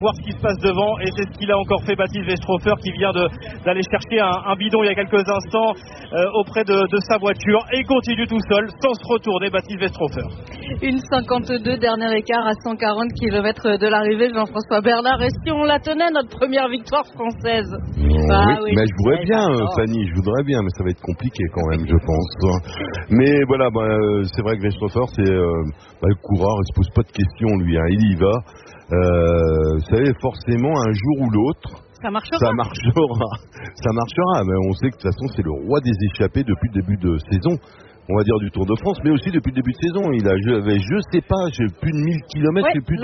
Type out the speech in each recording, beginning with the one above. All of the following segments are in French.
voir ce qui se passe devant, et c'est ce qu'il a encore fait Baptiste Westrhofer, qui vient d'aller chercher un bidon il y a quelques instants auprès de sa voiture, et il continue tout seul sans se retourner, Baptiste Westrhofer. Une 52, dernier écart à 140 km de l'arrivée, Jean-François Bernard. Et si on la tenait, notre première victoire française? Oui, mais je voudrais bien, Fanny, mais ça va être compliqué quand même, je pense. Mais voilà, c'est vrai que Westrhofer, c'est le coureur, il se pose pas de questions, lui, hein, il y va. Vous savez, forcément, un jour ou l'autre, ça marchera. Mais on sait que de toute façon, c'est le roi des échappées depuis le début de saison. On va dire du Tour de France, mais aussi depuis le début de saison. Il avait, j'ai plus de 1000 km, ouais, j'ai plus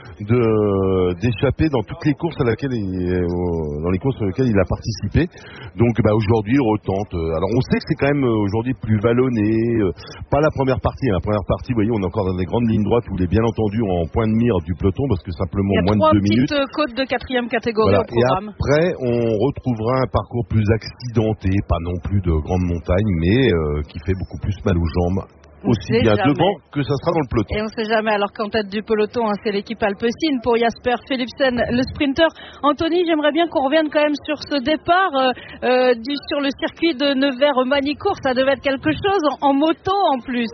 d'échappées dans toutes les courses dans les courses sur lesquelles il a participé. Donc, aujourd'hui, il retente. Alors, on sait que c'est quand même aujourd'hui plus vallonné. Pas la première partie. La première partie, vous voyez, on est encore dans des grandes lignes droites où il est bien entendu en point de mire du peloton parce que simplement moins de 2 minutes. Il y a 3 petites côtes de 4e catégorie au programme. Et après, on retrouvera un parcours plus accidenté, pas non plus de grandes montagnes, mais qui fait beaucoup plus mal aux jambes, aussi bien devant que ça sera dans le peloton. Et on ne sait jamais, alors qu'en tête du peloton, c'est l'équipe Alpecin pour Jasper Philipsen, le sprinter. Anthony, j'aimerais bien qu'on revienne quand même sur ce départ sur le circuit de Nevers-Manicourt. Ça devait être quelque chose en moto en plus.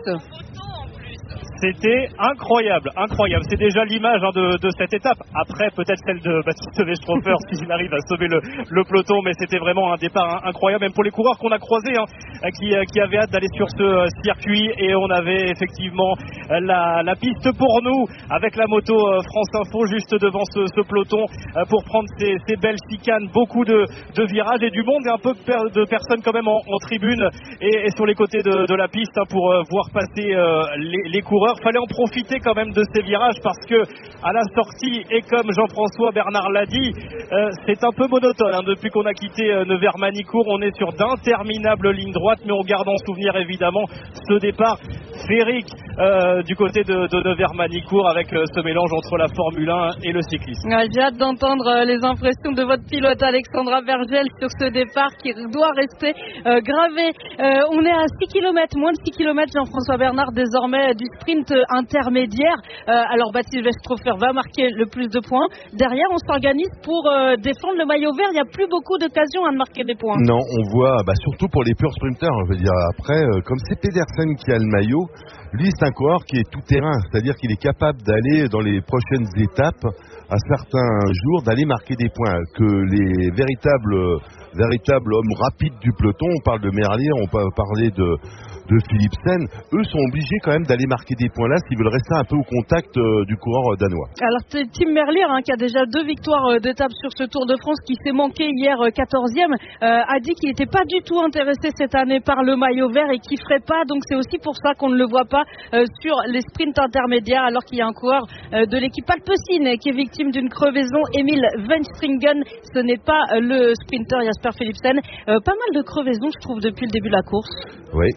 C'était incroyable. C'est déjà l'image de cette étape. Après, peut-être celle de Baptiste Westrhofer s'il arrive à sauver le peloton, mais c'était vraiment un départ incroyable, même pour les coureurs qu'on a croisés, qui avaient hâte d'aller sur ce circuit. Et on avait effectivement la piste pour nous, avec la moto France Info juste devant ce peloton, pour prendre ces belles chicanes, beaucoup de virages et du monde, et un peu de personnes quand même en tribune et sur les côtés de la piste, pour voir passer les coureurs. Fallait en profiter quand même de ces virages, parce que à la sortie, et comme Jean-François Bernard l'a dit, c'est un peu monotone, depuis qu'on a quitté Nevers-Manicourt. On est sur d'interminables lignes droites, mais on garde en souvenir évidemment ce départ féerique du côté de Nevers-Manicourt, avec ce mélange entre la Formule 1 et le cyclisme. J'ai hâte d'entendre les impressions de votre pilote Alexandra Vergel sur ce départ qui doit rester gravé. On est à 6 km, moins de 6 km, Jean-François Bernard, désormais du sprint intermédiaire. Alors Baptiste Westrhofer va marquer le plus de points. Derrière, on s'organise pour défendre le maillot vert. Il n'y a plus beaucoup d'occasions de marquer des points. Non, on voit, surtout pour les purs sprinters, je veux dire. Après, comme c'est Pedersen qui a le maillot, lui c'est un coureur qui est tout terrain, c'est-à-dire qu'il est capable d'aller dans les prochaines étapes, à certains jours, d'aller marquer des points. Que les véritables hommes rapides du peloton, on parle de Merlier, on peut parler de Philipsen, eux sont obligés quand même d'aller marquer des points là s'ils veulent rester un peu au contact du coureur danois. Alors Tim Merlier, qui a déjà 2 victoires d'étape sur ce Tour de France, qui s'est manqué hier 14e, a dit qu'il n'était pas du tout intéressé cette année par le maillot vert et qu'il ferait pas, donc c'est aussi pour ça qu'on ne le voit pas sur les sprints intermédiaires, alors qu'il y a un coureur de l'équipe Alpecin qui est victime d'une crevaison, Emil Weinstringen. Ce n'est pas le sprinter Jasper Philipsen. Pas mal de crevaisons, je trouve, depuis le début de la course. Oui,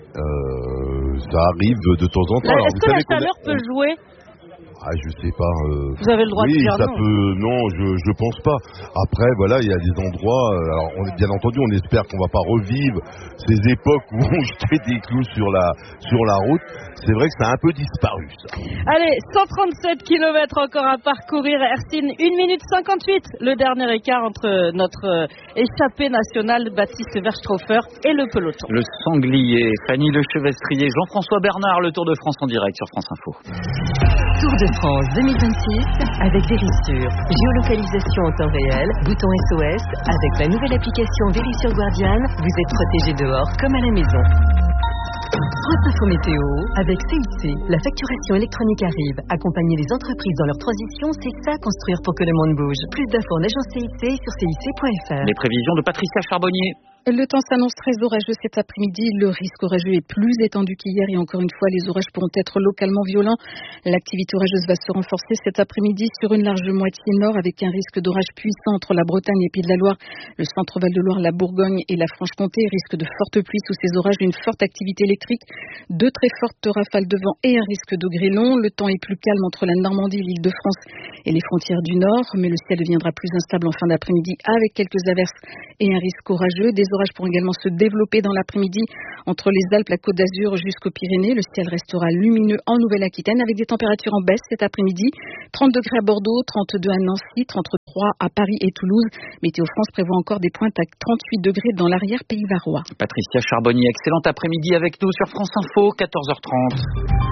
ça arrive de temps en temps. Est-ce que la chaleur peut jouer? Je sais pas. Vous avez le droit de dire ça peut. Non, je pense pas. Après, voilà, il y a des endroits. Alors, bien entendu, on espère qu'on va pas revivre ces époques où on jetait des clous sur la route. C'est vrai que ça a un peu disparu, ça. Allez, 137 km encore à parcourir. Hercine, 1 minute 58. Le dernier écart entre notre échappé national Baptiste Westrhofer et le peloton. Le sanglier, Fanny Lechevestrier, Jean-François Bernard, le Tour de France en direct sur France Info. Tour de France 2026 avec Verisure. Géolocalisation en temps réel, bouton SOS. Avec la nouvelle application Verisure Guardian, vous êtes protégé dehors comme à la maison. France Info Météo avec CIC. La facturation électronique arrive. Accompagner les entreprises dans leur transition, c'est ça construire pour que le monde bouge. Plus d'infos en agence CIC sur cic.fr. Les prévisions de Patricia Charbonnier. Le temps s'annonce très orageux cet après-midi. Le risque orageux est plus étendu qu'hier et encore une fois, les orages pourront être localement violents. L'activité orageuse va se renforcer cet après-midi sur une large moitié nord avec un risque d'orage puissant entre la Bretagne et Pays de la Loire, le centre Val-de-Loire, la Bourgogne et la Franche-Comté. Risque de fortes pluies sous ces orages, une forte activité électrique, de très fortes rafales de vent et un risque de grêlon. Le temps est plus calme entre la Normandie, l'Île-de-France et les frontières du Nord, mais le ciel deviendra plus instable en fin d'après-midi avec quelques averses et un risque orageux. Des orages pourront également se développer dans l'après-midi entre les Alpes, la Côte d'Azur jusqu'aux Pyrénées. Le ciel restera lumineux en Nouvelle-Aquitaine avec des températures en baisse cet après-midi. 30 degrés à Bordeaux, 32 à Nancy, 33 à Paris et Toulouse. Météo France prévoit encore des pointes à 38 degrés dans l'arrière pays varois. Patricia Charbonnier, excellent après-midi avec nous sur France Info, 14h30.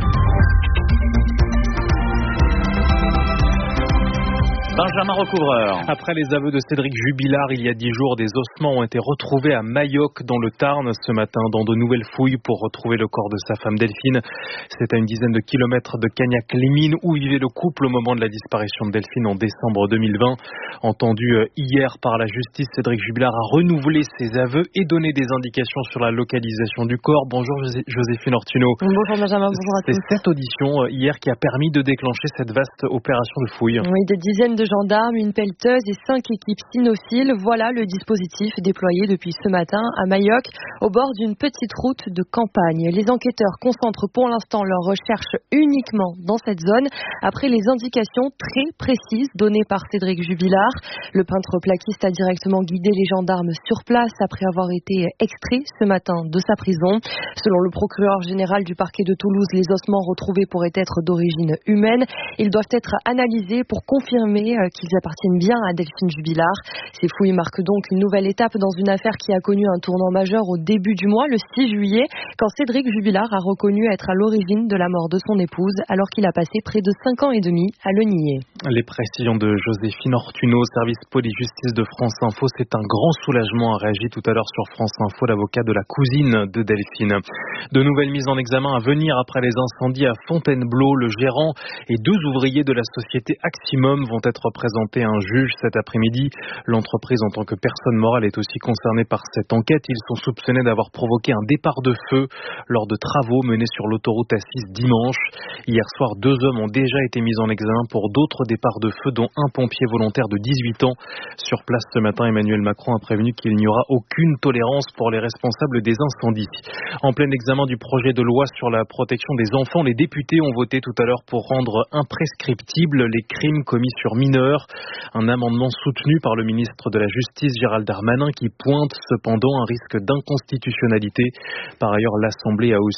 Benjamin Recouvreur. Après les aveux de Cédric Jubilard il y a 10 jours, des ossements ont été retrouvés à Mayoc dans le Tarn ce matin dans de nouvelles fouilles pour retrouver le corps de sa femme Delphine. C'est à une dizaine de kilomètres de Cagnac-les-Mines où vivait le couple au moment de la disparition de Delphine en décembre 2020. Entendu hier par la justice, Cédric Jubilard a renouvelé ses aveux et donné des indications sur la localisation du corps. Bonjour Joséphine Ortuno. Bonjour Benjamin, bonjour à tous. C'est cette audition hier qui a permis de déclencher cette vaste opération de fouille. Oui, des dizaines de gendarmes, une pelleteuse et 5 équipes cynophiles. Voilà le dispositif déployé depuis ce matin à Mayoc, au bord d'une petite route de campagne. Les enquêteurs concentrent pour l'instant leurs recherches uniquement dans cette zone, après les indications très précises données par Cédric Jubilard. Le peintre plaquiste a directement guidé les gendarmes sur place après avoir été extrait ce matin de sa prison. Selon le procureur général du parquet de Toulouse, les ossements retrouvés pourraient être d'origine humaine. Ils doivent être analysés pour confirmer qu'ils appartiennent bien à Delphine Jubilard. Ces fouilles marquent donc une nouvelle étape dans une affaire qui a connu un tournant majeur au début du mois, le 6 juillet, quand Cédric Jubilard a reconnu être à l'origine de la mort de son épouse, alors qu'il a passé près de 5 ans et demi à le nier. Les précisions de Joséphine Ortuno, service police-justice de France Info. C'est un grand soulagement, a réagi tout à l'heure sur France Info l'avocat de la cousine de Delphine. De nouvelles mises en examen à venir après les incendies à Fontainebleau. Le gérant et 2 ouvriers de la société Aximum vont être présentés à un juge cet après-midi. L'entreprise en tant que personne morale est aussi concernée par cette enquête. Ils sont soupçonnés d'avoir provoqué un départ de feu lors de travaux menés sur l'autoroute A6 dimanche. Hier soir, 2 hommes ont déjà été mis en examen pour d'autres départs de feu, dont un pompier volontaire de 18 ans. Sur place ce matin, Emmanuel Macron a prévenu qu'il n'y aura aucune tolérance pour les responsables des incendies. En plein examen du projet de loi sur la protection des enfants, les députés ont voté tout à l'heure pour rendre imprescriptibles les crimes commis sur mineurs. Un amendement soutenu par le ministre de la Justice, Gérald Darmanin, qui pointe cependant un risque d'inconstitutionnalité. Par ailleurs, l'Assemblée a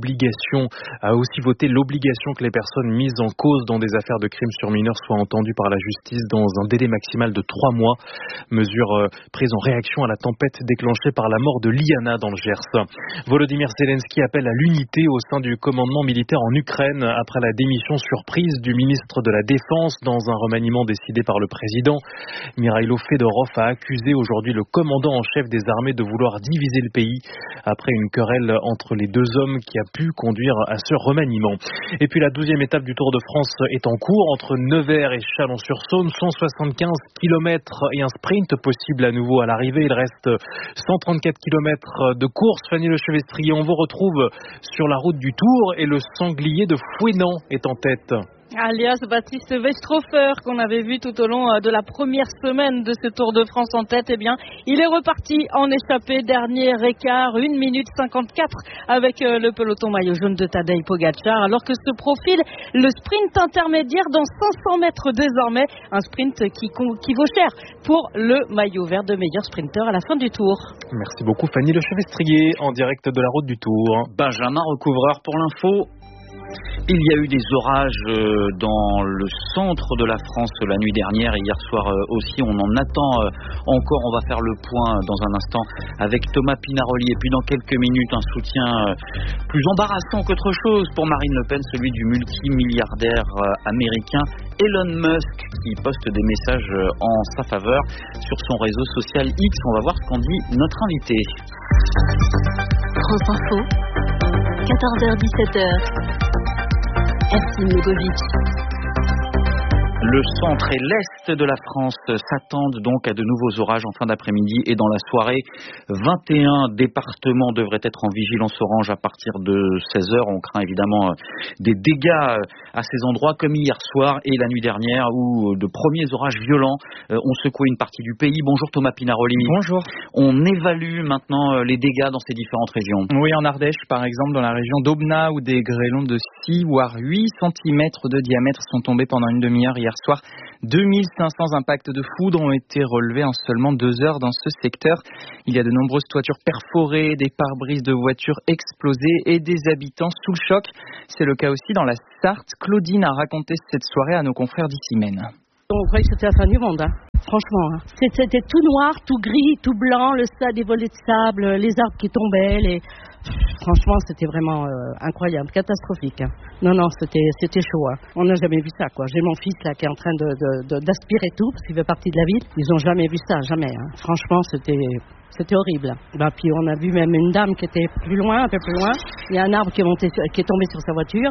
aussi voté l'obligation que les personnes mises en cause dans des affaires de crimes sur mineurs soient entendues par la justice dans un délai maximal de 3 mois. Mesure prise en réaction à la tempête déclenchée par la mort de Liana dans le Gers. Volodymyr Zelensky appelle à l'unité au sein du commandement militaire en Ukraine après la démission surprise du ministre de la Défense dans un remaniement décidé par le président. Mikhailo Fedorov a accusé aujourd'hui le commandant en chef des armées de vouloir diviser le pays après une querelle entre les 2 hommes qui a pu conduire à ce remaniement. Et puis la 12e étape du Tour de France est en cours entre Nevers et Chalon-sur-Saône. 175 km et un sprint possible à nouveau à l'arrivée. Il reste 134 km de course. Fanny Lechevestrier, on vous retrouve sur la route du Tour et le sanglier de Fouesnant est en tête. Alias Baptiste Westrhofer, qu'on avait vu tout au long de la première semaine de ce Tour de France en tête, eh bien, il est reparti en échappée, dernier écart, 1 minute 54 avec le peloton maillot jaune de Tadej Pogačar, alors que se profile le sprint intermédiaire dans 500 mètres désormais, un sprint qui vaut cher pour le maillot vert de meilleur sprinter à la fin du Tour. Merci beaucoup Fanny Lechevestrier, en direct de la route du Tour. Benjamin Recouvreur pour l'info. Il y a eu des orages dans le centre de la France la nuit dernière et hier soir aussi. On en attend encore. On va faire le point dans un instant avec Thomas Pinaroli. Et puis dans quelques minutes, un soutien plus embarrassant qu'autre chose pour Marine Le Pen, celui du multimilliardaire américain Elon Musk, qui poste des messages en sa faveur sur son réseau social X. On va voir ce qu'en dit notre invité. France Info, 14h-17h. Ercine Legovic. Le centre et l'est de la France s'attendent donc à de nouveaux orages en fin d'après-midi et dans la soirée. 21 départements devraient être en vigilance orange à partir de 16h. On craint évidemment des dégâts à ces endroits comme hier soir et la nuit dernière où de premiers orages violents ont secoué une partie du pays. Bonjour Thomas Pinaroli. Bonjour. On évalue maintenant les dégâts dans ces différentes régions. Oui, en Ardèche par exemple, dans la région d'Aubenas où des grêlons de 6 voire 8 cm de diamètre sont tombés pendant une demi-heure hier hier soir. 2500 impacts de foudre ont été relevés en seulement 2 heures dans ce secteur. Il y a de nombreuses toitures perforées, des pare-brises de voitures explosées et des habitants sous le choc. C'est le cas aussi dans la Sarthe. Claudine a raconté cette soirée à nos confrères d'Issimène. On croyait que c'était la fin du monde, franchement. C'était tout noir, tout gris, tout blanc, le stade des volets de sable, les arbres qui tombaient. Franchement, c'était vraiment incroyable, catastrophique. Non, c'était chaud. On n'a jamais vu ça, quoi. J'ai mon fils là qui est en train d'aspirer tout, parce qu'il fait partie de la ville. Ils n'ont jamais vu ça, jamais. Franchement, c'était horrible. Puis on a vu même une dame qui était un peu plus loin. Il y a un arbre qui est tombé sur sa voiture.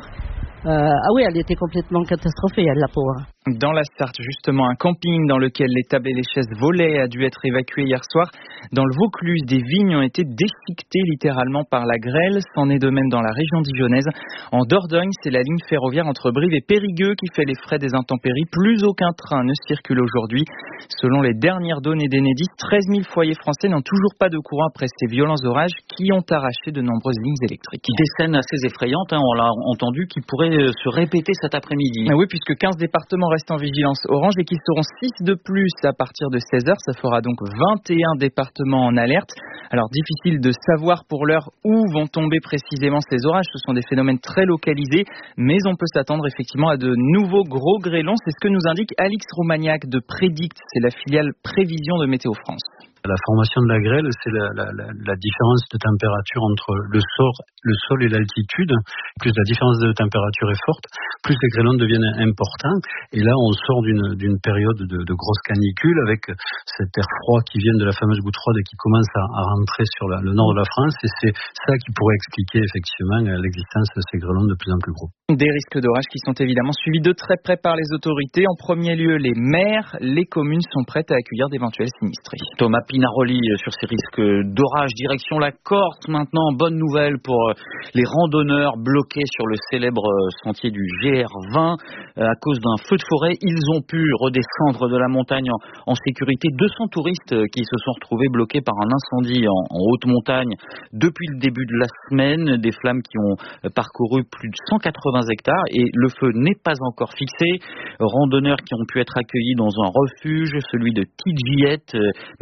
Oui, elle était complètement catastrophée, elle, la pauvre. Dans la Sarthe, justement, un camping dans lequel les tables et les chaises volaient a dû être évacué hier soir. Dans le Vaucluse, des vignes ont été déchiquetées littéralement par la grêle. C'en est de même dans la région dijonnaise. En Dordogne, c'est la ligne ferroviaire entre Brive et Périgueux qui fait les frais des intempéries. Plus aucun train ne circule aujourd'hui. Selon les dernières données d'Enedis, 13 000 foyers français n'ont toujours pas de courant après ces violents orages qui ont arraché de nombreuses lignes électriques. Des scènes assez effrayantes, on l'a entendu, qui pourraient se répéter cet après-midi. Oui, puisque 15 départements restent en vigilance orange et qui seront 6 de plus à partir de 16h. Ça fera donc 21 départements en alerte. Alors, difficile de savoir pour l'heure où vont tomber précisément ces orages. Ce sont des phénomènes très localisés, mais on peut s'attendre effectivement à de nouveaux gros grêlons. C'est ce que nous indique Alix Roumaniac de Prédict. C'est la filiale prévision de Météo France. La formation de la grêle, c'est la différence de température entre le sol et l'altitude. Plus la différence de température est forte, plus les grêlons deviennent importants. Et là, on sort d'une période de grosse canicule avec cet air froid qui vient de la fameuse goutte froide et qui commence à rentrer sur le nord de la France. Et c'est ça qui pourrait expliquer effectivement l'existence de ces grêlons de plus en plus gros. Des risques d'orage qui sont évidemment suivis de très près par les autorités. En premier lieu, les maires, les communes sont prêtes à accueillir d'éventuels sinistrés. Thomas Pinaroli sur ces risques d'orage, direction la Corse maintenant. Bonne nouvelle pour les randonneurs bloqués sur le célèbre sentier du GR20 à cause d'un feu de forêt. Ils ont pu redescendre de la montagne en sécurité. 200 touristes qui se sont retrouvés bloqués par un incendie en haute montagne depuis le début de la semaine. Des flammes qui ont parcouru plus de 180 hectares et le feu n'est pas encore fixé. Randonneurs qui ont pu être accueillis dans un refuge, celui de Tidjiet,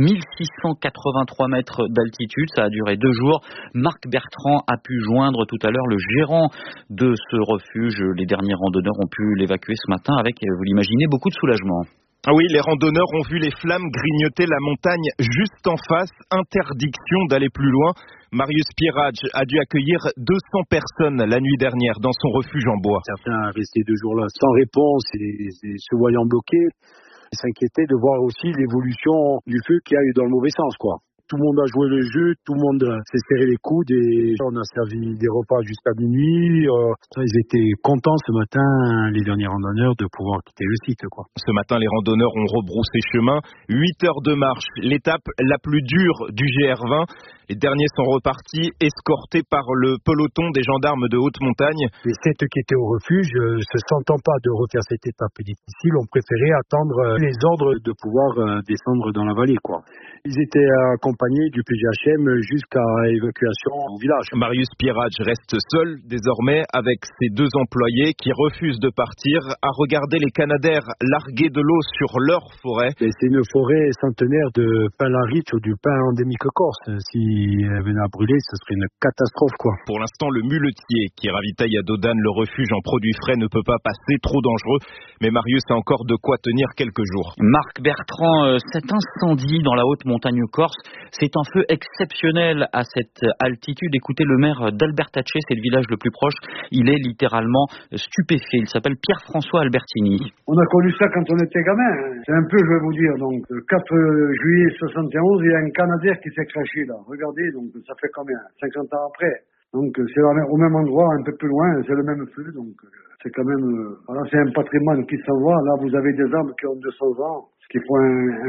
1683 mètres d'altitude. Ça a duré 2 jours. Marc Bertrand a pu joindre tout à l'heure le gérant de ce refuge. Les derniers randonneurs ont pu l'évacuer ce matin avec, vous l'imaginez, beaucoup de soulagement. Ah oui, les randonneurs ont vu les flammes grignoter la montagne juste en face. Interdiction d'aller plus loin. Marius Pierrage a dû accueillir 200 personnes la nuit dernière dans son refuge en bois. Certains restaient 2 jours là sans réponse et se voyant bloqués. S'inquiétaient de voir aussi l'évolution du feu qui aille dans le mauvais sens, quoi. Tout le monde a joué le jeu, tout le monde s'est serré les coudes et on a servi des repas jusqu'à minuit. Ils étaient contents ce matin, les derniers randonneurs, de pouvoir quitter le site, quoi. Ce matin, les randonneurs ont rebroussé chemin. 8 heures de marche, l'étape la plus dure du GR20. Les derniers sont repartis, escortés par le peloton des gendarmes de haute montagne. Les 7 qui étaient au refuge, se sentant pas de refaire cette étape difficile, ont préféré attendre les ordres de pouvoir descendre dans la vallée, quoi. Ils étaient accompagnés du PGHM jusqu'à évacuation au village. Marius Pierrage reste seul désormais avec ses 2 employés qui refusent de partir à regarder les canadaires larguer de l'eau sur leur forêt. Et c'est une forêt centenaire de pin larite ou du pin endémique corse. Si elle venait à brûler, ce serait une catastrophe, quoi. Pour l'instant, le muletier qui ravitaille à Dodane le refuge en produits frais ne peut pas passer, trop dangereux. Mais Marius a encore de quoi tenir quelques jours. Marc Bertrand, cet incendie dans la haute montagne corse, c'est un feu exceptionnel à cette altitude. Écoutez, le maire d'Albertace, c'est le village le plus proche, il est littéralement stupéfait. Il s'appelle Pierre-François Albertini. On a connu ça quand on était gamin. C'est un peu, je vais vous dire, donc, le 4 juillet 71, il y a un Canadair qui s'est craché là. Regardez, donc ça fait combien? 50 ans après. Donc c'est au même endroit, un peu plus loin, c'est le même feu, donc c'est quand même, voilà, c'est un patrimoine qui s'en va. Là, vous avez des arbres qui ont 200 ans, ce qui font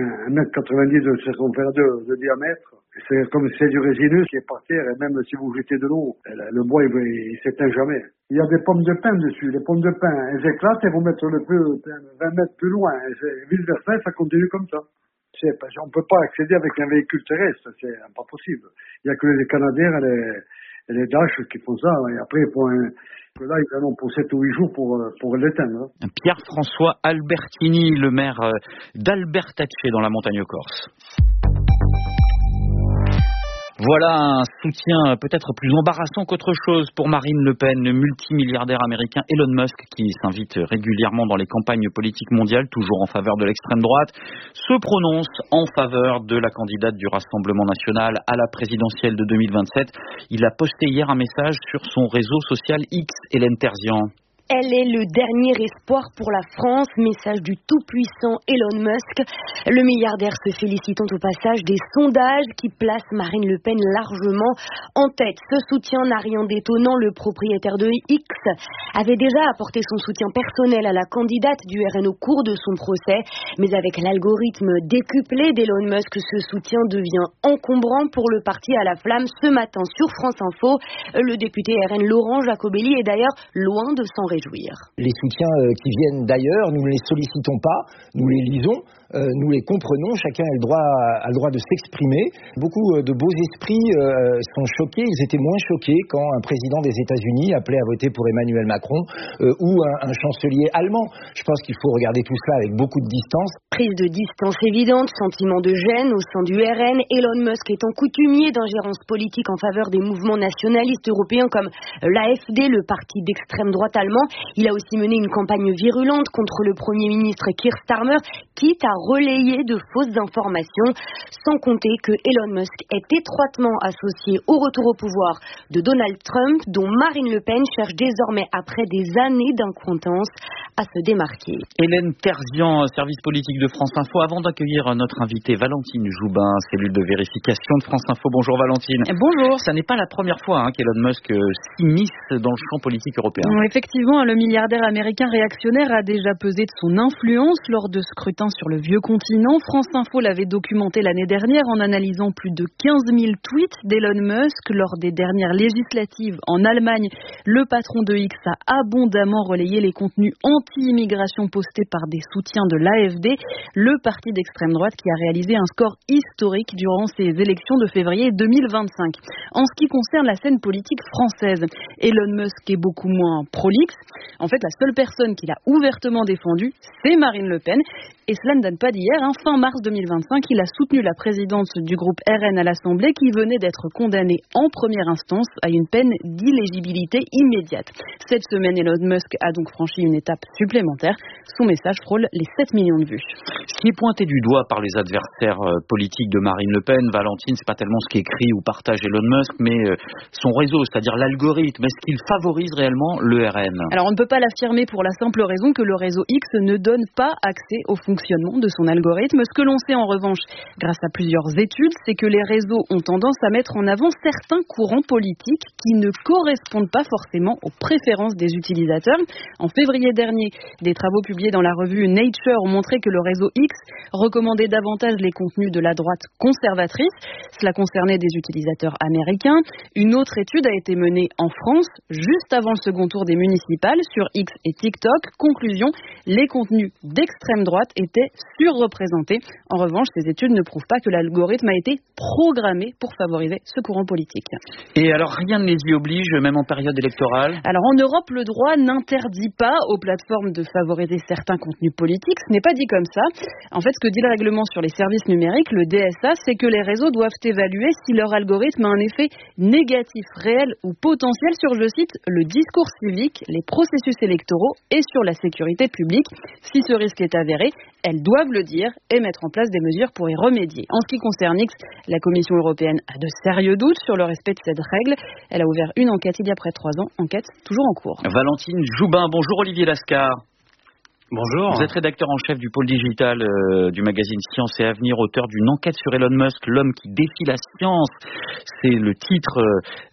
1,90 m de circonférence de diamètre. C'est comme si c'est du résineux qui est par terre, et même si vous jetez de l'eau, le bois, il s'éteint jamais. Il y a des pommes de pin dessus. Les pommes de pin, elles éclatent et vous mettent le feu 20 mètres plus loin. Et vice versa, ça continue comme ça. On ne peut pas accéder avec un véhicule terrestre, c'est pas possible. Il n'y a que les Canadiens et les Daesh qui font ça. Et après, là, ils en ont pour 7 ou 8 jours pour l'éteindre. Pierre-François Albertini, le maire d'Albertacce dans la montagne corse. Voilà un soutien peut-être plus embarrassant qu'autre chose pour Marine Le Pen, le multimilliardaire américain Elon Musk, qui s'invite régulièrement dans les campagnes politiques mondiales, toujours en faveur de l'extrême droite, se prononce en faveur de la candidate du Rassemblement national à la présidentielle de 2027. Il a posté hier un message sur son réseau social X, Hélène Terzian. Elle est le dernier espoir pour la France, message du tout-puissant Elon Musk. Le milliardaire se félicitant au passage des sondages qui placent Marine Le Pen largement en tête. Ce soutien n'a rien d'étonnant. Le propriétaire de X avait déjà apporté son soutien personnel à la candidate du RN au cours de son procès. Mais avec l'algorithme décuplé d'Elon Musk, ce soutien devient encombrant pour le parti à la flamme. Ce matin sur France Info, le député RN Laurent Jacobelli est d'ailleurs loin de s'en réjouir. Les soutiens qui viennent d'ailleurs, nous ne les sollicitons pas, nous les lisons, nous les comprenons, chacun a le droit de s'exprimer. Beaucoup de beaux esprits sont choqués, ils étaient moins choqués quand un président des États-Unis appelait à voter pour Emmanuel Macron ou un chancelier allemand. Je pense qu'il faut regarder tout cela avec beaucoup de distance. Prise de distance évidente, sentiment de gêne au sein du RN. Elon Musk étant coutumier d'ingérence politique en faveur des mouvements nationalistes européens comme l'AfD, le parti d'extrême droite allemand. Il a aussi mené une campagne virulente contre le Premier ministre Keir Starmer, quitte à relayer de fausses informations, sans compter que Elon Musk est étroitement associé au retour au pouvoir de Donald Trump, dont Marine Le Pen cherche désormais, après des années d'incompétence, à se démarquer. Hélène Terzian, service politique de France Info. Avant d'accueillir notre invitée Valentine Joubin, cellule de vérification de France Info. Bonjour Valentine. Bonjour. Ça n'est pas la première fois qu'Elon Musk s'immisce dans le champ politique européen. Effectivement, le milliardaire américain réactionnaire a déjà pesé de son influence lors de scrutins sur le vieux continent. France Info l'avait documenté l'année dernière en analysant plus de 15 000 tweets d'Elon Musk lors des dernières législatives en Allemagne. Le patron de X a abondamment relayé les contenus anti-immigration postés par des soutiens de l'AfD, le parti d'extrême droite qui a réalisé un score historique durant ces élections de février 2025. En ce qui concerne la scène politique française, Elon Musk est beaucoup moins prolixe. En fait, la seule personne qu'il a ouvertement défendue, c'est Marine Le Pen. Et cela ne date pas d'hier. Fin mars 2025, il a soutenu la présidence du groupe RN à l'Assemblée qui venait d'être condamnée en première instance à une peine d'illégibilité immédiate. Cette semaine, Elon Musk a donc franchi une étape supplémentaire. Son message frôle les 7 millions de vues. Ce qui est pointé du doigt par les adversaires politiques de Marine Le Pen, Valentine, c'est pas tellement ce qu'écrit ou partage Elon Musk, mais son réseau, c'est-à-dire l'algorithme. Est-ce qu'il favorise réellement le RN ? Alors on ne peut pas l'affirmer pour la simple raison que le réseau X ne donne pas accès au fonctionnement de son algorithme. Ce que l'on sait en revanche, grâce à plusieurs études, c'est que les réseaux ont tendance à mettre en avant certains courants politiques qui ne correspondent pas forcément aux préférences des utilisateurs. En février dernier, des travaux publiés dans la revue Nature ont montré que le réseau X recommandait davantage les contenus de la droite conservatrice. Cela concernait des utilisateurs américains. Une autre étude a été menée en France, juste avant le second tour des municipales, sur X et TikTok. Conclusion, les contenus d'extrême droite étaient surreprésentés. En revanche, ces études ne prouvent pas que l'algorithme a été programmé pour favoriser ce courant politique. Et alors, rien ne les y oblige, même en période électorale ? Alors, en Europe, le droit n'interdit pas aux plateformes de favoriser certains contenus politiques. Ce n'est pas dit comme ça. En fait, ce que dit le règlement sur les services numériques, le DSA, c'est que les réseaux doivent évaluer si leur algorithme a un effet négatif, réel ou potentiel sur, je cite, le discours civique, les processus électoraux et sur la sécurité publique. Si ce risque est avéré, elles doivent le dire et mettre en place des mesures pour y remédier. En ce qui concerne X, la Commission européenne a de sérieux doutes sur le respect de cette règle. Elle a ouvert une enquête il y a près de 3 ans, enquête toujours en cours. Valentine Joubin, bonjour Olivier Lascar. Bonjour. Vous êtes rédacteur en chef du pôle digital du magazine Science et Avenir, auteur d'une enquête sur Elon Musk, l'homme qui défie la science. C'est le titre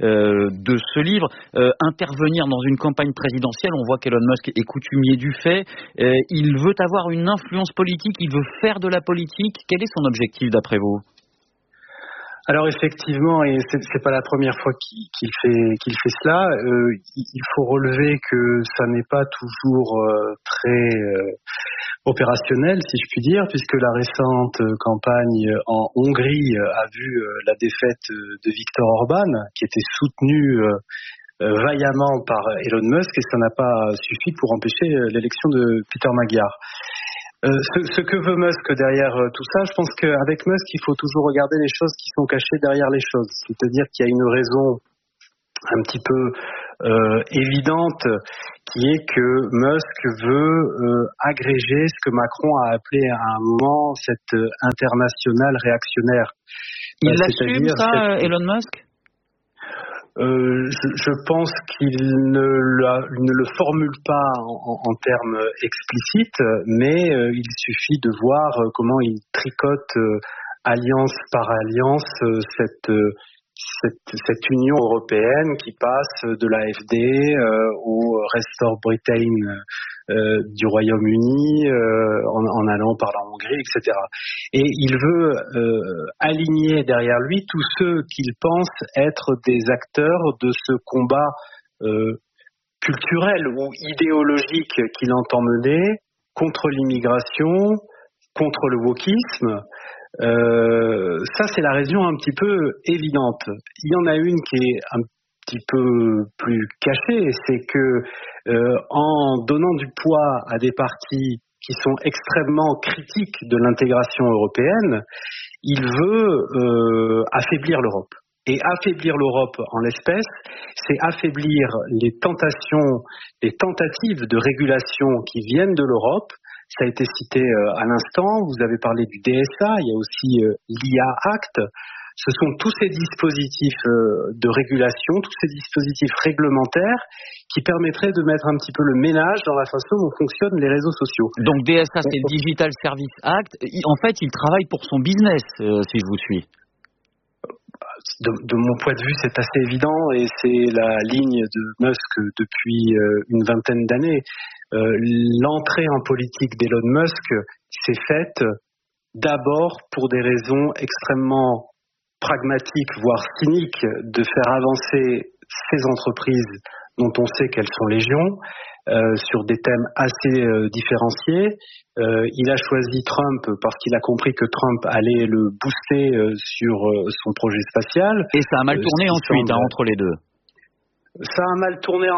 de ce livre. Intervenir dans une campagne présidentielle, on voit qu'Elon Musk est coutumier du fait. Il veut avoir une influence politique, il veut faire de la politique. Quel est son objectif d'après vous ? Alors effectivement, et c'est pas la première fois qu'il fait cela. Il faut relever que ça n'est pas toujours très opérationnel, si je puis dire, puisque la récente campagne en Hongrie a vu la défaite de Viktor Orban, qui était soutenu vaillamment par Elon Musk, et ça n'a pas suffi pour empêcher l'élection de Peter Magyar. Ce que veut Musk derrière tout ça, je pense qu'avec Musk, il faut toujours regarder les choses qui sont cachées derrière les choses. C'est-à-dire qu'il y a une raison un petit peu évidente, qui est que Musk veut agréger ce que Macron a appelé à un moment cette internationale réactionnaire. Il l'assume ça, Elon Musk ? Je pense qu'il ne le formule pas en termes explicites, mais il suffit de voir comment il tricote alliance par alliance cette Union européenne qui passe de l'AfD au Restore Britain du Royaume-Uni en allant par la Hongrie, etc. Et il veut aligner derrière lui tous ceux qu'il pense être des acteurs de ce combat culturel ou idéologique qu'il entend mener contre l'immigration, contre le wokisme. Ça, c'est la raison un petit peu évidente. Il y en a une qui est un petit peu plus cachée, c'est que en donnant du poids à des partis qui sont extrêmement critiques de l'intégration européenne, il veut affaiblir l'Europe. Et affaiblir l'Europe en l'espèce, c'est affaiblir les tentatives de régulation qui viennent de l'Europe. Ça a été cité à l'instant, vous avez parlé du DSA, il y a aussi l'IA Act. Ce sont tous ces dispositifs de régulation, tous ces dispositifs réglementaires qui permettraient de mettre un petit peu le ménage dans la façon dont fonctionnent les réseaux sociaux. Donc DSA, c'est le Digital Service Act. En fait, il travaille pour son business, si je vous suis. De mon point de vue, c'est assez évident et c'est la ligne de Musk depuis une vingtaine d'années. L'entrée en politique d'Elon Musk s'est faite d'abord pour des raisons extrêmement pragmatiques, voire cyniques, de faire avancer ces entreprises dont on sait qu'elles sont légion, sur des thèmes assez différenciés. Il a choisi Trump parce qu'il a compris que Trump allait le booster sur son projet spatial. Et ça a mal tourné ensuite, entre les deux. Ça a mal tourné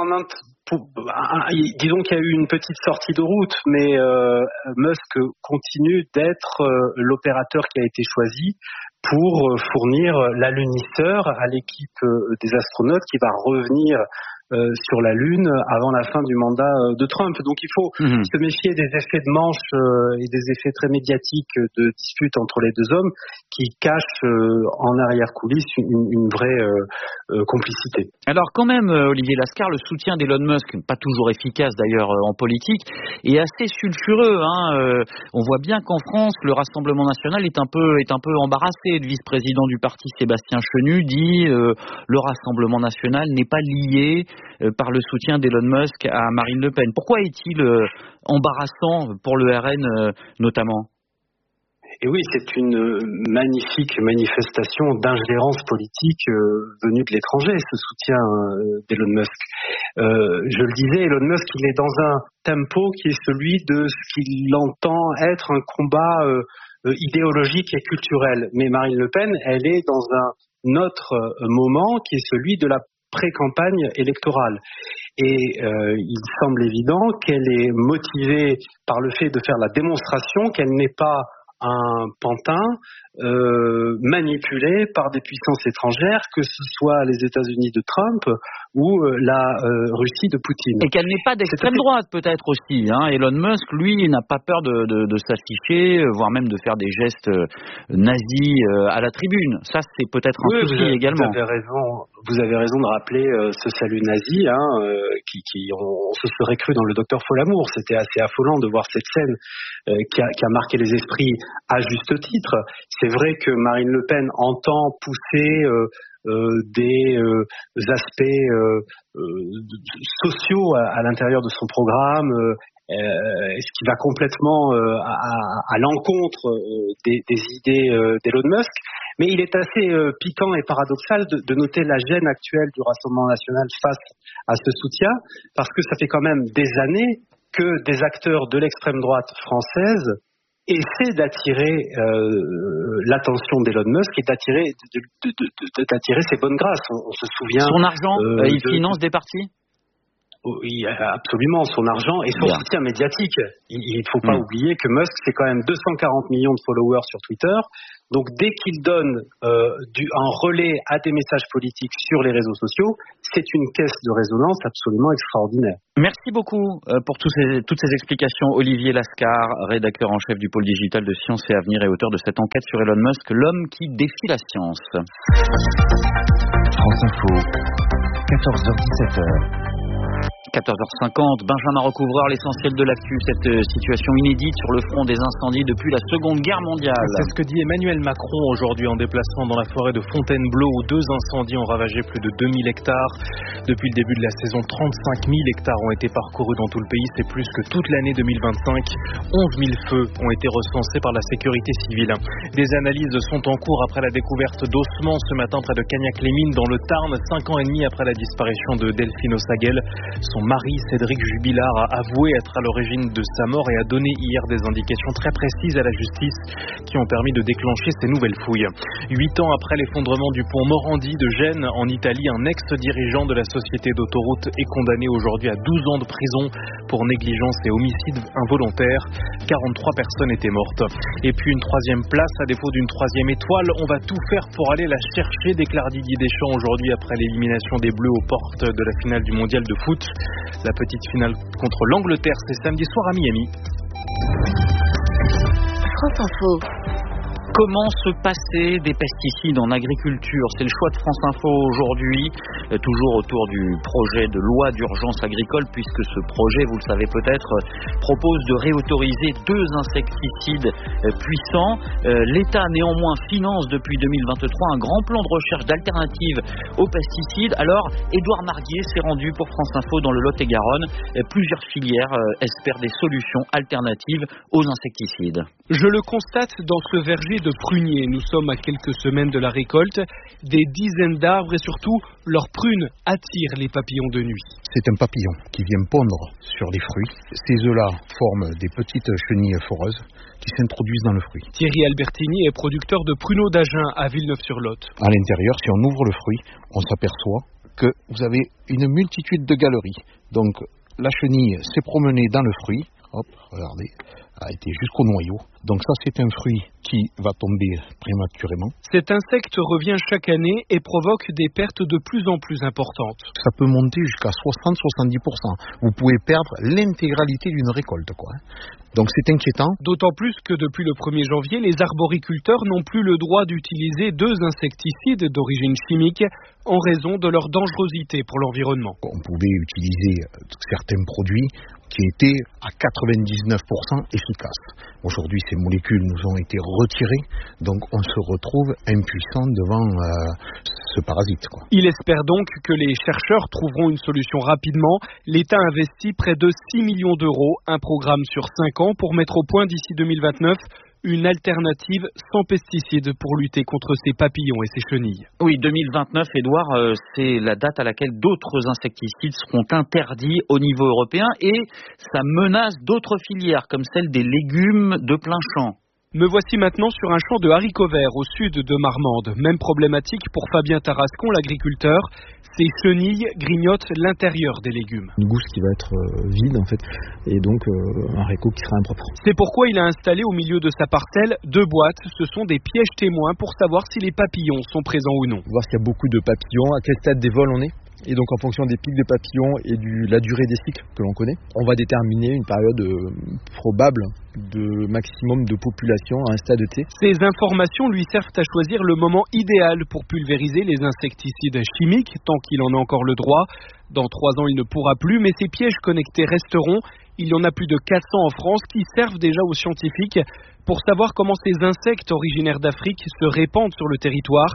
disons qu'il y a eu une petite sortie de route, mais Musk continue d'être l'opérateur qui a été choisi pour fournir l'alunisseur à l'équipe des astronautes qui va revenir sur la Lune avant la fin du mandat de Trump. Donc il faut se méfier des effets de manche et des effets très médiatiques de dispute entre les deux hommes qui cachent en arrière-coulisses une vraie complicité. Alors quand même, Olivier Lascar, le soutien d'Elon Musk, pas toujours efficace d'ailleurs en politique, est assez sulfureux. On voit bien qu'en France, le Rassemblement national est un peu embarrassé. Le vice-président du parti, Sébastien Chenu, dit le Rassemblement national n'est pas lié par le soutien d'Elon Musk à Marine Le Pen. Pourquoi est-il embarrassant pour le RN notamment ? Et oui, c'est une magnifique manifestation d'ingérence politique venue de l'étranger, ce soutien d'Elon Musk. Je le disais, Elon Musk, il est dans un tempo qui est celui de ce qu'il entend être un combat idéologique et culturel. Mais Marine Le Pen, elle est dans un autre moment qui est celui de la pré-campagne électorale. Et il semble évident qu'elle est motivée par le fait de faire la démonstration qu'elle n'est pas un pantin manipulé par des puissances étrangères, que ce soit les États-Unis de Trump ou la Russie de Poutine. Et qu'elle n'est pas d'extrême droite peut-être aussi. Elon Musk, lui, n'a pas peur de s'afficher, voire même de faire des gestes nazis à la tribune. Ça, c'est peut-être un souci également. Vous avez raison de rappeler ce salut nazi, on se serait cru dans le Docteur Folamour. C'était assez affolant de voir cette scène qui a marqué les esprits à juste titre. C'est vrai que Marine Le Pen entend pousser des aspects sociaux à l'intérieur de son programme, ce qui va complètement à l'encontre des idées d'Elon Musk. Mais il est assez piquant et paradoxal de noter la gêne actuelle du Rassemblement national face à ce soutien, parce que ça fait quand même des années que des acteurs de l'extrême droite française essaient d'attirer l'attention d'Elon Musk et d'attirer ses bonnes grâces. On se souvient... Son argent, il finance des partis ? Oui, absolument, son argent et son soutien médiatique. Il ne faut pas oublier que Musk, c'est quand même 240 millions de followers sur Twitter. Donc, dès qu'il donne un relais à des messages politiques sur les réseaux sociaux, c'est une caisse de résonance absolument extraordinaire. Merci beaucoup pour toutes ces explications. Olivier Lascar, rédacteur en chef du pôle digital de Sciences et Avenir et auteur de cette enquête sur Elon Musk, l'homme qui défie la science. France Info, 14h-17h. 14h50, Benjamin Recouvreur, l'essentiel de l'actu, cette situation inédite sur le front des incendies depuis la Seconde Guerre mondiale. C'est ce que dit Emmanuel Macron aujourd'hui en déplacement dans la forêt de Fontainebleau où 2 incendies ont ravagé plus de 2000 hectares. Depuis le début de la saison, 35 000 hectares ont été parcourus dans tout le pays, c'est plus que toute l'année 2025. 11 000 feux ont été recensés par la sécurité civile. Des analyses sont en cours après la découverte d'ossements ce matin près de Cagnac-les-Mines dans le Tarn, 5 ans et demi après la disparition de Delphine Ossaguel. Son mari, Cédric Jubilard, a avoué être à l'origine de sa mort et a donné hier des indications très précises à la justice qui ont permis de déclencher ces nouvelles fouilles. 8 ans après l'effondrement du pont Morandi de Gênes en Italie, un ex-dirigeant de la société d'autoroute est condamné aujourd'hui à 12 ans de prison pour négligence et homicide involontaire. 43 personnes étaient mortes. Et puis une 3e place, à défaut d'une 3e étoile, on va tout faire pour aller la chercher, déclare Didier Deschamps aujourd'hui après l'élimination des Bleus aux portes de la finale du mondial de foot. La petite finale contre l'Angleterre, c'est samedi soir à Miami. France Info. Comment se passer des pesticides en agriculture ? C'est le choix de France Info aujourd'hui, toujours autour du projet de loi d'urgence agricole, puisque ce projet, vous le savez peut-être, propose de réautoriser 2 insecticides puissants. L'État néanmoins finance depuis 2023 un grand plan de recherche d'alternatives aux pesticides. Alors, Édouard Marguier s'est rendu pour France Info dans le Lot-et-Garonne. Plusieurs filières espèrent des solutions alternatives aux insecticides. Je le constate dans ce verger de pruniers. Nous sommes à quelques semaines de la récolte. Des dizaines d'arbres et surtout, leurs prunes attirent les papillons de nuit. C'est un papillon qui vient pondre sur les fruits. Ces œufs-là forment des petites chenilles foreuses qui s'introduisent dans le fruit. Thierry Albertini est producteur de pruneaux d'Agen à Villeneuve-sur-Lot. À l'intérieur, si on ouvre le fruit, on s'aperçoit que vous avez une multitude de galeries. Donc, la chenille s'est promenée dans le fruit. Hop, regardez, a été jusqu'au noyau. Donc ça, c'est un fruit qui va tomber prématurément. Cet insecte revient chaque année et provoque des pertes de plus en plus importantes. Ça peut monter jusqu'à 60-70%. Vous pouvez perdre l'intégralité d'une récolte, quoi. Donc c'est inquiétant. D'autant plus que depuis le 1er janvier, les arboriculteurs n'ont plus le droit d'utiliser 2 insecticides d'origine chimique en raison de leur dangerosité pour l'environnement. On pouvait utiliser certains produits qui étaient à 99% efficaces. Aujourd'hui, ces molécules nous ont été retirées, donc on se retrouve impuissant devant ce parasite, quoi. Il espère donc que les chercheurs trouveront une solution rapidement. L'État investit près de 6 millions d'euros, un programme sur 5 ans pour mettre au point d'ici 2029 une alternative sans pesticides pour lutter contre ces papillons et ces chenilles. Oui, 2029, Édouard, c'est la date à laquelle d'autres insecticides seront interdits au niveau européen et ça menace d'autres filières comme celle des légumes de plein champ. Me voici maintenant sur un champ de haricots verts au sud de Marmande. Même problématique pour Fabien Tarascon, l'agriculteur. Ces chenilles grignotent l'intérieur des légumes. Une gousse qui va être vide en fait, et donc un haricot qui sera impropre. C'est pourquoi il a installé au milieu de sa parcelle 2 boîtes. Ce sont des pièges témoins pour savoir si les papillons sont présents ou non. Voir s'il y a beaucoup de papillons, à quel stade des vols on est. Et donc en fonction des pics de papillons et la durée des cycles que l'on connaît, on va déterminer une période probable de maximum de population à un stade T. Ces informations lui servent à choisir le moment idéal pour pulvériser les insecticides chimiques, tant qu'il en a encore le droit. Dans 3 ans, il ne pourra plus, mais ces pièges connectés resteront. Il y en a plus de 400 en France qui servent déjà aux scientifiques pour savoir comment ces insectes originaires d'Afrique se répandent sur le territoire.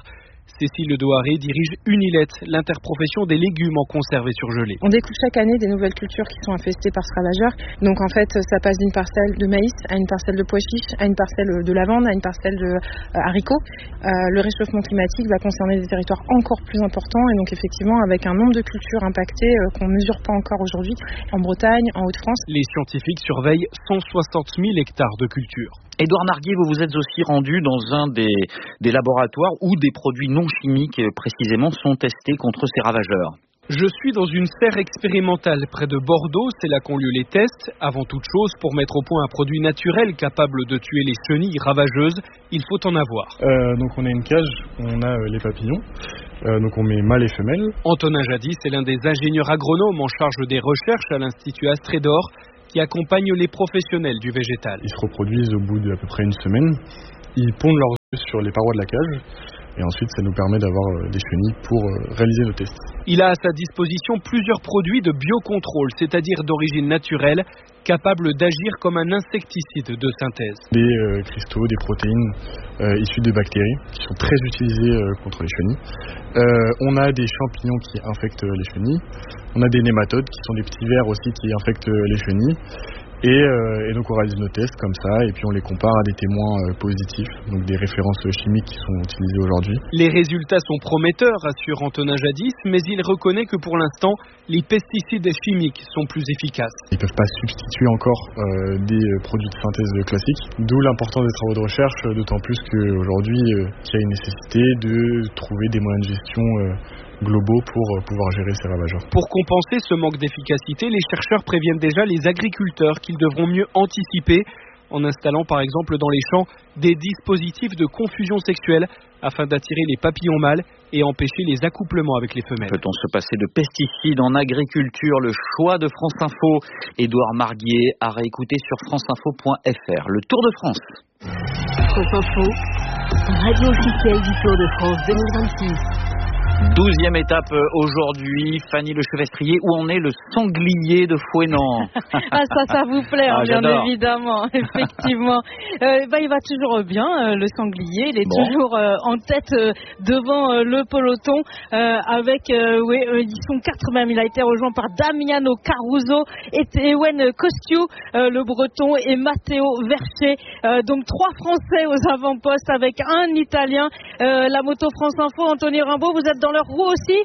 Cécile Doharé dirige Unilet, l'interprofession des légumes en conserve et surgelés. On découvre chaque année des nouvelles cultures qui sont infestées par ce ravageur. Donc en fait, ça passe d'une parcelle de maïs à une parcelle de pois chiches, à une parcelle de lavande, à une parcelle de haricots. Le réchauffement climatique va concerner des territoires encore plus importants et donc effectivement avec un nombre de cultures impactées qu'on ne mesure pas encore aujourd'hui en Bretagne, en Hauts-de-France. Les scientifiques surveillent 160 000 hectares de culture. Édouard Narguier, vous vous êtes aussi rendu dans un des laboratoires où des produits non chimiques précisément sont testés contre ces ravageurs. Je suis dans une serre expérimentale près de Bordeaux, c'est là qu'ont lieu les tests. Avant toute chose, pour mettre au point un produit naturel capable de tuer les chenilles ravageuses, il faut en avoir. Donc on a une cage, on a les papillons, donc on met mâle et femelle. Antonin Jadis est l'un des ingénieurs agronomes en charge des recherches à l'Institut Astrédor qui accompagne les professionnels du végétal. Ils se reproduisent au bout d'à peu près une semaine, ils pondent leurs œufs sur les parois de la cage. Et ensuite, ça nous permet d'avoir des chenilles pour réaliser nos tests. Il a à sa disposition plusieurs produits de biocontrôle, c'est-à-dire d'origine naturelle, capables d'agir comme un insecticide de synthèse. Des cristaux, des protéines issues de bactéries qui sont très utilisées contre les chenilles. On a des champignons qui infectent les chenilles. On a des nématodes qui sont des petits vers aussi qui infectent les chenilles. Et donc on réalise nos tests comme ça et puis on les compare à des témoins positifs, donc des références chimiques qui sont utilisées aujourd'hui. Les résultats sont prometteurs, assure Antonin Jadis, mais il reconnaît que pour l'instant, les pesticides chimiques sont plus efficaces. Ils ne peuvent pas substituer encore des produits de synthèse classiques, d'où l'importance des travaux de recherche, d'autant plus qu'aujourd'hui, il y a une nécessité de trouver des moyens de gestion globaux pour pouvoir gérer ces ravageurs. Pour compenser ce manque d'efficacité, les chercheurs préviennent déjà les agriculteurs qu'ils devront mieux anticiper en installant par exemple dans les champs des dispositifs de confusion sexuelle afin d'attirer les papillons mâles et empêcher les accouplements avec les femelles. Peut-on se passer de pesticides en agriculture? Le choix de France Info. Édouard Narguier à réécouter sur franceinfo.fr. Le Tour de France. France Info, radio officielle du Tour de France 2026. 12e étape aujourd'hui, Fanny Lechevestrier, où en est le sanglier de Fouesnant? Ça vous plaît, bien j'adore. évidemment, effectivement. Il va toujours bien, le sanglier, il est toujours en tête devant le peloton, ils sont 4 même, il a été rejoint par Damiano Caruso, Ewen Kostiou, le breton, et Matteo Verchet, donc 3 Français aux avant-postes avec un Italien. La moto France Info, Anthony Rimbaud, vous êtes dans leur roue aussi?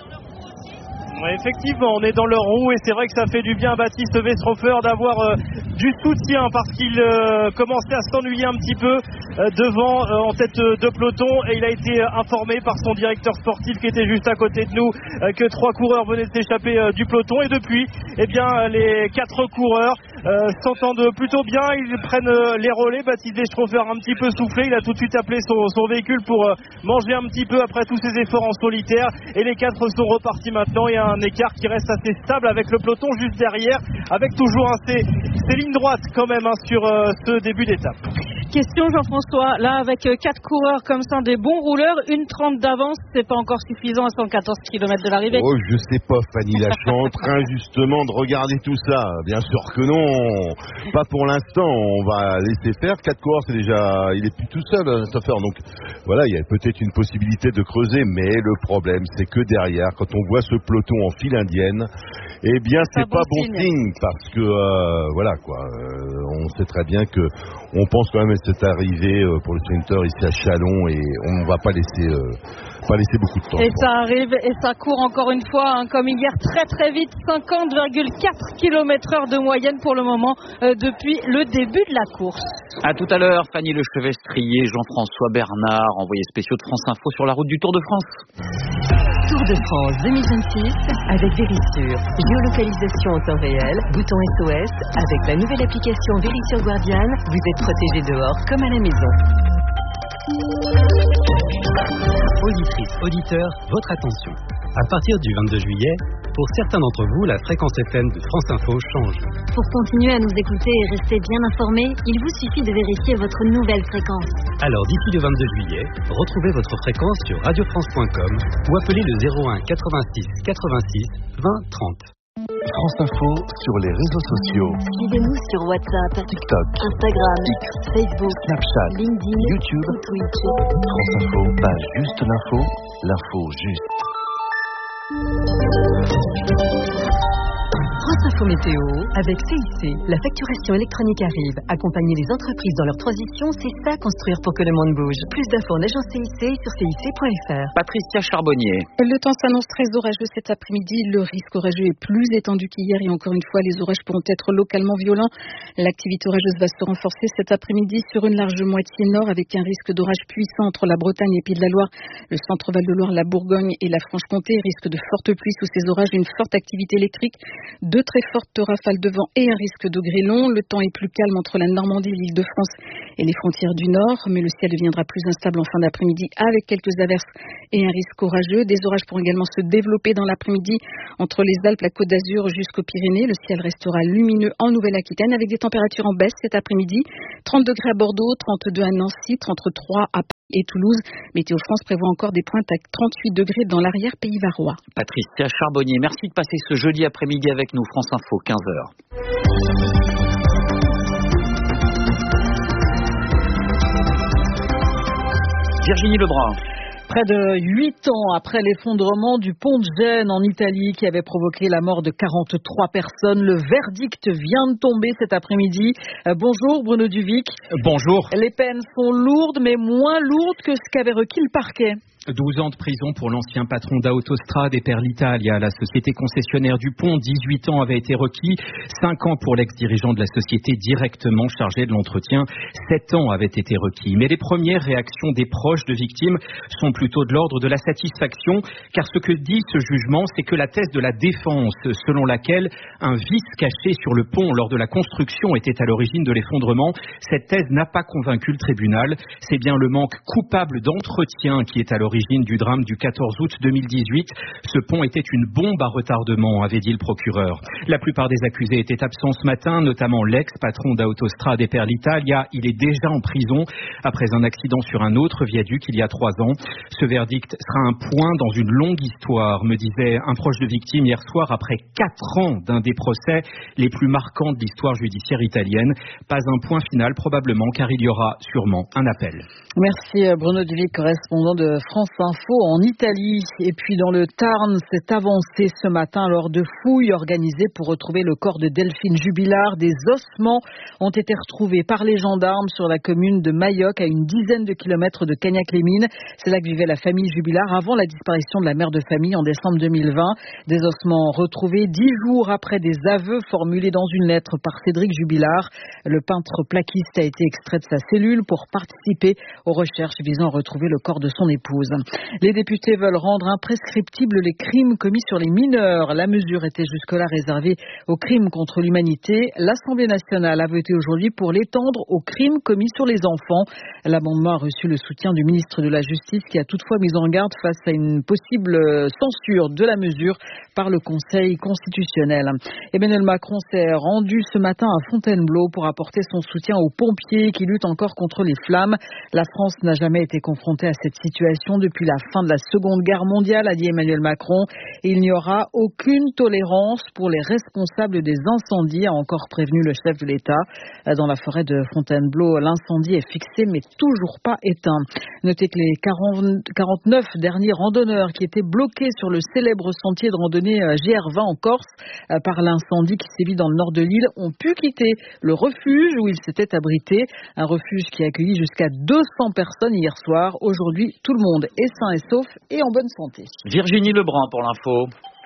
Ouais, effectivement, on est dans leur roue et c'est vrai que ça fait du bien à Baptiste Westrhofer d'avoir du soutien parce qu'il commençait à s'ennuyer un petit peu devant en tête de peloton et il a été informé par son directeur sportif qui était juste à côté de nous que 3 coureurs venaient de s'échapper du peloton et depuis, les 4 coureurs s'entendent plutôt bien, ils prennent les relais. Baptiste Westrhofer un petit peu soufflé, il a tout de suite appelé son véhicule pour manger un petit peu après tous ses efforts en solitaire et les 4 sont repartis maintenant. Il y a un écart qui reste assez stable avec le peloton juste derrière, avec toujours ces lignes droites quand même sur ce début d'étape. Question Jean-François, là avec 4 coureurs comme ça, des bons rouleurs, 1:30 d'avance, c'est pas encore suffisant à 114 km de l'arrivée? Oh, je sais pas Fanny, là je suis en train justement de regarder tout ça. Bien sûr que non, pas pour l'instant, on va laisser faire. 4 coureurs, c'est déjà, il est plus tout seul, Christopher. Donc voilà, il y a peut-être une possibilité de creuser, mais le problème c'est que derrière, quand on voit ce peloton en file indienne, c'est pas bon signe parce que on sait très bien que on pense quand même à cette arrivée pour le sprinter ici à Châlons et on va pas laisser beaucoup de temps. Et ça arrive et ça court encore une fois comme hier très très vite, 50,4 km/h de moyenne pour le moment depuis le début de la course. À tout à l'heure, Fanny Lechevestrier, Jean-François Bernard, envoyés spéciaux de France Info sur la route du Tour de France. Tour de France 2026 avec Vérissure. Géolocalisation en temps réel, bouton SOS. Avec la nouvelle application Vérissure Guardian, vous êtes protégé dehors comme à la maison. Auditrices, auditeurs, votre attention. À partir du 22 juillet, pour certains d'entre vous, la fréquence FM de France Info change. Pour continuer à nous écouter et rester bien informés, il vous suffit de vérifier votre nouvelle fréquence. Alors d'ici le 22 juillet, retrouvez votre fréquence sur radiofrance.com ou appelez le 01 86 86 20 30. France Info sur les réseaux sociaux. Suivez-nous sur WhatsApp, TikTok, Instagram, X, Facebook, Snapchat, LinkedIn, YouTube, Twitch. France Info, pas juste l'info juste. France Info Météo avec CIC. La facturation électronique arrive. Accompagner les entreprises dans leur transition, c'est ça construire pour que le monde bouge. Plus d'infos en agence CIC sur cic.fr. Patricia Charbonnier. Le temps s'annonce très orageux cet après-midi. Le risque orageux est plus étendu qu'hier et encore une fois, les orages pourront être localement violents. L'activité orageuse va se renforcer cet après-midi sur une large moitié nord avec un risque d'orage puissant entre la Bretagne et Pays de la Loire, le centre Val-de-Loire, la Bourgogne et la Franche-Comté. Risque de fortes pluies sous ces orages, une forte activité électrique, de très fortes rafales de vent et un risque de grêlons. Le temps est plus calme entre la Normandie, l'Île-de-France et les frontières du Nord, mais le ciel deviendra plus instable en fin d'après-midi avec quelques averses et un risque orageux. Des orages pourront également se développer dans l'après-midi entre les Alpes, la Côte d'Azur jusqu'aux Pyrénées. Le ciel restera lumineux en Nouvelle-Aquitaine avec des températures en baisse cet après-midi. 30 degrés à Bordeaux, 32 à Nancy, 33 à Paris et Toulouse. Météo France prévoit encore des pointes à 38 degrés dans l'arrière-pays varois. Patricia Charbonnier, merci de passer ce jeudi après-midi avec nous. France Info, 15h. Virginie Lebrun. Près de 8 ans après l'effondrement du pont de Gênes en Italie qui avait provoqué la mort de 43 personnes, le verdict vient de tomber cet après-midi. Bonjour Bruno Duvic. Bonjour. Les peines sont lourdes mais moins lourdes que ce qu'avait requis le parquet. 12 ans de prison pour l'ancien patron d'Autostrade et per l'Italia, la société concessionnaire du pont. 18 ans avaient été requis, 5 ans pour l'ex-dirigeant de la société directement chargé de l'entretien, 7 ans avaient été requis. Mais les premières réactions des proches de victimes sont plutôt de l'ordre de la satisfaction, car ce que dit ce jugement, c'est que la thèse de la défense, selon laquelle un vice caché sur le pont lors de la construction était à l'origine de l'effondrement, cette thèse n'a pas convaincu le tribunal. C'est bien le manque coupable d'entretien qui est à l'origine du drame du 14 août 2018. Ce pont était une bombe à retardement, avait dit le procureur. La plupart des accusés étaient absents ce matin, notamment l'ex-patron d'Autostrade et per l'Italia. Il est déjà en prison après un accident sur un autre viaduc il y a 3 ans. Ce verdict sera un point dans une longue histoire, me disait un proche de victime hier soir après 4 ans d'un des procès les plus marquants de l'histoire judiciaire italienne. Pas un point final probablement, car il y aura sûrement un appel. Merci Bruno Duvic, correspondant de France Info en Italie. Et puis dans le Tarn, c'est avancé ce matin lors de fouilles organisées pour retrouver le corps de Delphine Jubilard. Des ossements ont été retrouvés par les gendarmes sur la commune de Mayoc, à une dizaine de kilomètres de Cagnac-les-Mines. C'est là que vivait la famille Jubilard avant la disparition de la mère de famille en décembre 2020. Des ossements retrouvés 10 jours après des aveux formulés dans une lettre par Cédric Jubilard. Le peintre plaquiste a été extrait de sa cellule pour participer aux recherches visant à retrouver le corps de son épouse. Les députés veulent rendre imprescriptibles les crimes commis sur les mineurs. La mesure était jusque-là réservée aux crimes contre l'humanité. L'Assemblée nationale a voté aujourd'hui pour l'étendre aux crimes commis sur les enfants. L'amendement a reçu le soutien du ministre de la Justice qui a toutefois mis en garde face à une possible censure de la mesure par le Conseil constitutionnel. Emmanuel Macron s'est rendu ce matin à Fontainebleau pour apporter son soutien aux pompiers qui luttent encore contre les flammes. La France n'a jamais été confrontée à cette situation depuis la fin de la Seconde Guerre mondiale, a dit Emmanuel Macron. Et il n'y aura aucune tolérance pour les responsables des incendies, a encore prévenu le chef de l'État. Dans la forêt de Fontainebleau, l'incendie est fixé mais toujours pas éteint. Notez que les 49 derniers randonneurs qui étaient bloqués sur le célèbre sentier de randonnée GR20 en Corse par l'incendie qui sévit dans le nord de l'île ont pu quitter le refuge où ils s'étaient abrités. Un refuge qui a accueilli jusqu'à 200 personnes hier soir. Aujourd'hui, tout le monde est sain et sauf et en bonne santé. Virginie Lebrun pour l'info.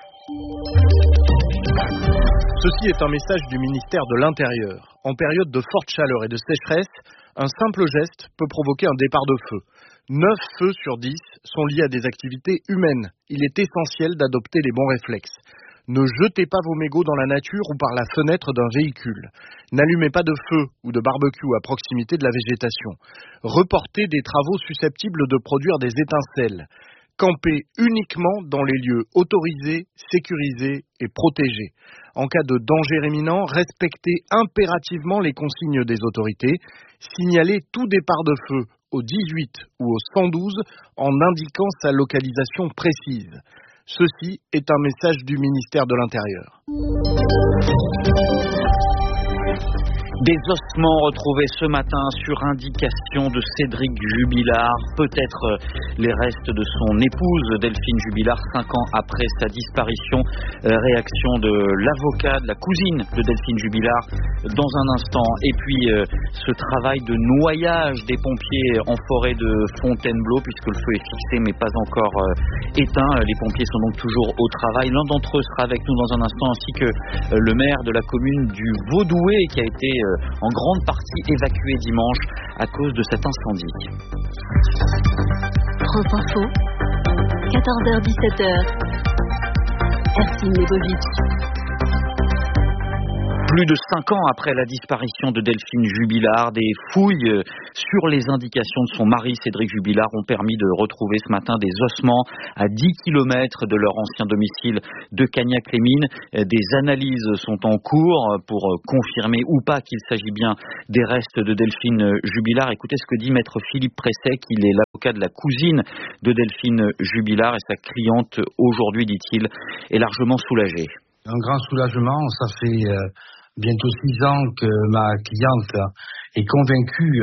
Ceci est un message du ministère de l'Intérieur. En période de forte chaleur et de sécheresse, un simple geste peut provoquer un départ de feu. 9 feux sur 10 sont liés à des activités humaines. Il est essentiel d'adopter les bons réflexes. Ne jetez pas vos mégots dans la nature ou par la fenêtre d'un véhicule. N'allumez pas de feu ou de barbecue à proximité de la végétation. Reportez des travaux susceptibles de produire des étincelles. Campez uniquement dans les lieux autorisés, sécurisés et protégés. En cas de danger imminent, respectez impérativement les consignes des autorités. Signalez tout départ de feu au 18 ou au 112 en indiquant sa localisation précise. Ceci est un message du ministère de l'Intérieur. Des ossements retrouvés ce matin sur indication de Cédric Jubilard, peut-être les restes de son épouse Delphine Jubilard, 5 ans après sa disparition. Réaction de l'avocat, de la cousine de Delphine Jubilard dans un instant. Et puis ce travail de noyage des pompiers en forêt de Fontainebleau, puisque le feu est fixé mais pas encore éteint. Les pompiers sont donc toujours au travail. L'un d'entre eux sera avec nous dans un instant, ainsi que le maire de la commune du Vaudoué, qui a été en grande partie évacué dimanche à cause de cet incendie. France Info, 14h-17h. Ercine Lebovitch. Plus de 5 ans après la disparition de Delphine Jubilard, des fouilles sur les indications de son mari Cédric Jubilard ont permis de retrouver ce matin des ossements à 10 km de leur ancien domicile de Cagnac-les-Mines. Des analyses sont en cours pour confirmer ou pas qu'il s'agit bien des restes de Delphine Jubilard. Écoutez ce que dit maître Philippe Presset, il est l'avocat de la cousine de Delphine Jubilard, et sa cliente aujourd'hui, dit-il, est largement soulagée. Un grand soulagement, ça fait bientôt 6 ans que ma cliente est convaincue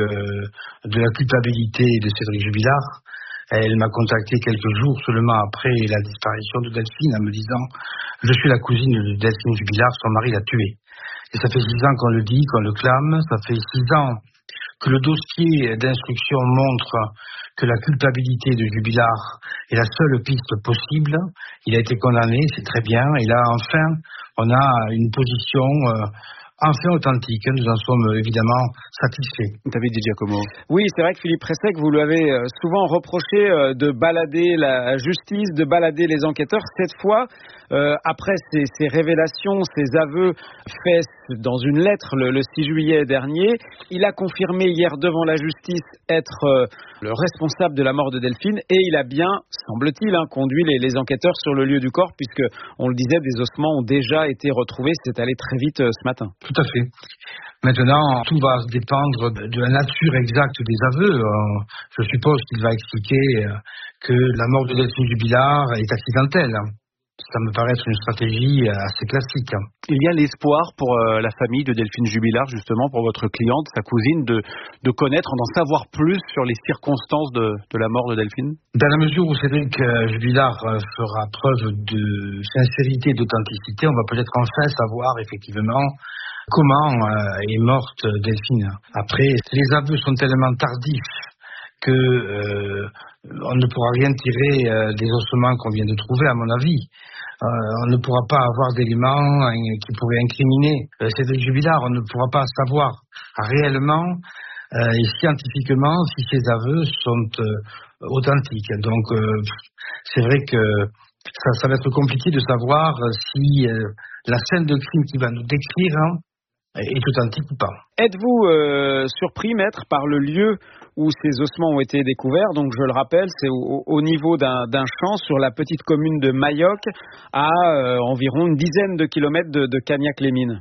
de la culpabilité de Cédric Jubilard. Elle m'a contacté quelques jours seulement après la disparition de Delphine en me disant « Je suis la cousine de Delphine Jubilard, son mari l'a tuée ». Et ça fait 6 ans qu'on le dit, qu'on le clame, ça fait 6 ans que le dossier d'instruction montre que la culpabilité de Jubilard est la seule piste possible. Il a été condamné, c'est très bien, et là enfin on a une position enfin authentique. Nous en sommes évidemment satisfaits. David Di Giacomo. Oui, c'est vrai que Philippe Presset, vous lui avez souvent reproché de balader la justice, de balader les enquêteurs. Cette fois, après ces révélations, ces aveux faits dans une lettre le 6 juillet dernier, il a confirmé hier devant la justice être le responsable de la mort de Delphine, et il a bien, semble-t-il, conduit les enquêteurs sur le lieu du corps, puisque, on le disait, des ossements ont déjà été retrouvés. C'est allé très vite ce matin. Tout à fait. Maintenant, tout va dépendre de la nature exacte des aveux. Je suppose qu'il va expliquer que la mort de Delphine Jubilard est accidentelle. Ça me paraît être une stratégie assez classique. Il y a l'espoir pour la famille de Delphine Jubilard, justement, pour votre cliente, sa cousine, de connaître, d'en savoir plus sur les circonstances de la mort de Delphine? Dans la mesure où Cédric Jubilard fera preuve de sincérité et d'authenticité, on va peut-être enfin savoir effectivement comment est morte Delphine. Après, les aveux sont tellement tardifs que on ne pourra rien tirer des ossements qu'on vient de trouver, à mon avis. On ne pourra pas avoir d'éléments qui pourraient incriminer Cédric Jubilard. On ne pourra pas savoir réellement et scientifiquement si ces aveux sont authentiques. Donc, c'est vrai que ça va être compliqué de savoir si la scène de crime qu'il va nous décrire est authentique ou pas. Êtes-vous surpris, maître, par le lieu où ces ossements ont été découverts? Donc, je le rappelle, c'est au niveau d'un champ sur la petite commune de Mayoc, à environ une dizaine de kilomètres de Cagnac-les-Mines.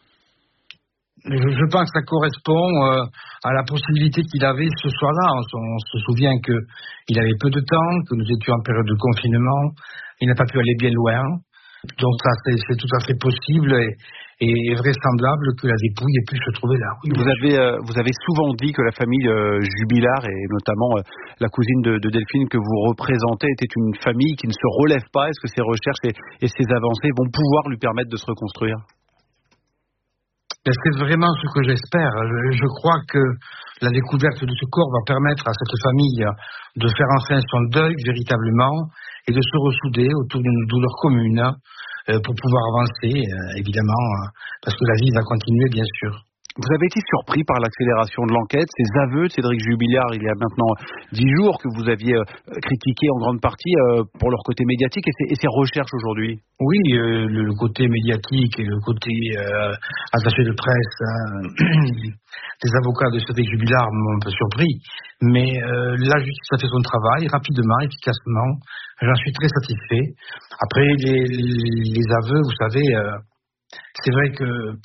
Je pense que ça correspond à la possibilité qu'il avait ce soir-là. On se souvient qu'il avait peu de temps, que nous étions en période de confinement. Il n'a pas pu aller bien loin. Donc ça, c'est tout à fait possible et vraisemblable que la dépouille ait pu se trouver là. Oui, vous avez souvent dit que la famille Jubilard, et notamment la cousine de Delphine que vous représentez, était une famille qui ne se relève pas. Est-ce que ces recherches et ces avancées vont pouvoir lui permettre de se reconstruire? C'est vraiment ce que j'espère. Je crois que la découverte de ce corps va permettre à cette famille de faire enfin son deuil véritablement et de se ressouder autour d'une douleur commune pour pouvoir avancer, évidemment, parce que la vie va continuer, bien sûr. Vous avez été surpris par l'accélération de l'enquête, ces aveux de Cédric Jubilard il y a maintenant 10 jours que vous aviez critiqué en grande partie pour leur côté médiatique et ces recherches aujourd'hui? Oui, le côté médiatique et le côté attaché de presse des avocats de Cédric Jubilard m'ont un peu surpris, mais la justice a fait son travail rapidement, efficacement. J'en suis très satisfait. Après, les aveux, vous savez, c'est vrai que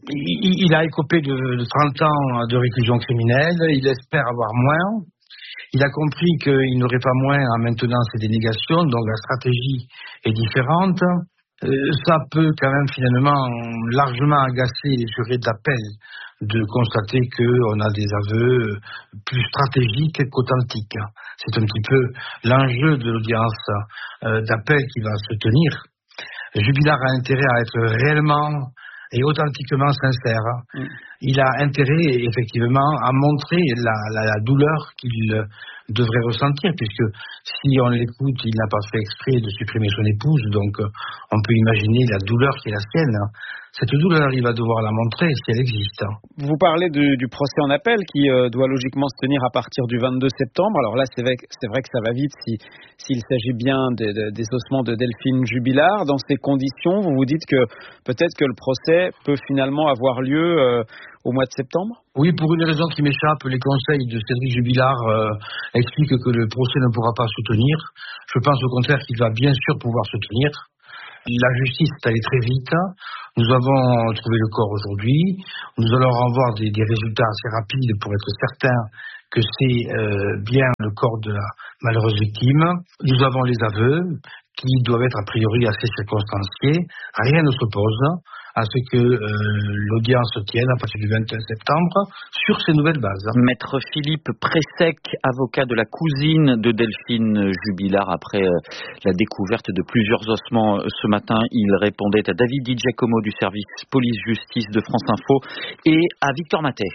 il a écopé de 30 ans de réclusion criminelle, il espère avoir moins. Il a compris qu'il n'aurait pas moins en maintenant ces dénégations, donc la stratégie est différente. Ça peut quand même finalement largement agacer les jurés d'appel de constater qu'on a des aveux plus stratégiques qu'authentiques. C'est un petit peu l'enjeu de l'audience d'appel qui va se tenir. Jubilard a intérêt à être réellement et authentiquement sincère. Il a intérêt effectivement à montrer la douleur qu'il devrait ressentir, puisque si on l'écoute, il n'a pas fait exprès de supprimer son épouse, donc on peut imaginer la douleur qui est la sienne. Cette douleur, il va devoir la montrer si elle existe. Vous parlez du procès en appel qui doit logiquement se tenir à partir du 22 septembre. Alors là, c'est vrai que ça va vite s'il s'agit bien des ossements de Delphine Jubilard. Dans ces conditions, vous vous dites que peut-être que le procès peut finalement avoir lieu au mois de septembre ? Oui, pour une raison qui m'échappe, les conseils de Cédric Jubilard expliquent que le procès ne pourra pas se tenir. Je pense au contraire qu'il va bien sûr pouvoir se tenir. La justice est allée très vite. Nous avons trouvé le corps aujourd'hui. Nous allons avoir des résultats assez rapides pour être certains que c'est bien le corps de la malheureuse victime. Nous avons les aveux qui doivent être a priori assez circonstanciés. Rien ne s'oppose à ce que l'audience tienne à partir du 21 septembre sur ces nouvelles bases. Maître Philippe Pressec, avocat de la cousine de Delphine Jubilard, après la découverte de plusieurs ossements ce matin, il répondait à David Di Giacomo du service police-justice de France Info et à Victor Matet.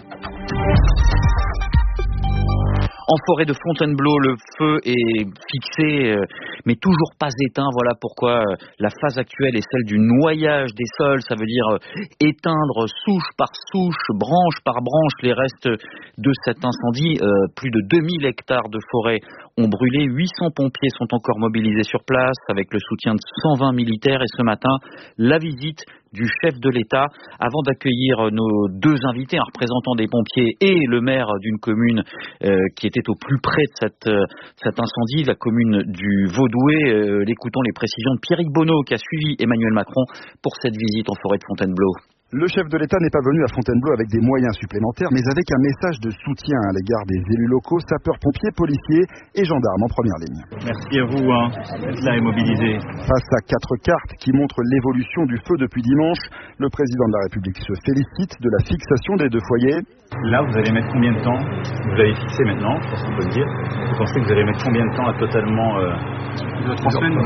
En forêt de Fontainebleau, le feu est fixé, mais toujours pas éteint. Voilà pourquoi la phase actuelle est celle du noyage des sols. Ça veut dire éteindre souche par souche, branche par branche les restes de cet incendie. Plus de 2000 hectares de forêt ont brûlé. 800 pompiers sont encore mobilisés sur place avec le soutien de 120 militaires. Et ce matin, la visite du chef de l'État. Avant d'accueillir nos deux invités, un représentant des pompiers et le maire d'une commune qui était au plus près de cet incendie, la commune du Vaudoué. Écoutons les précisions de Pierrick Bonneau qui a suivi Emmanuel Macron pour cette visite en forêt de Fontainebleau. Le chef de l'État n'est pas venu à Fontainebleau avec des moyens supplémentaires, mais avec un message de soutien à l'égard des élus locaux, sapeurs-pompiers, policiers et gendarmes en première ligne. Merci à vous d'être là et mobilisé. Face à 4 cartes qui montrent l'évolution du feu depuis dimanche, le président de la République se félicite de la fixation des 2 foyers. Là, vous allez mettre combien de temps ? Vous l'avez fixé maintenant, je pense qu'on peut le dire. Vous pensez que vous allez mettre combien de temps à totalement... 3 semaines.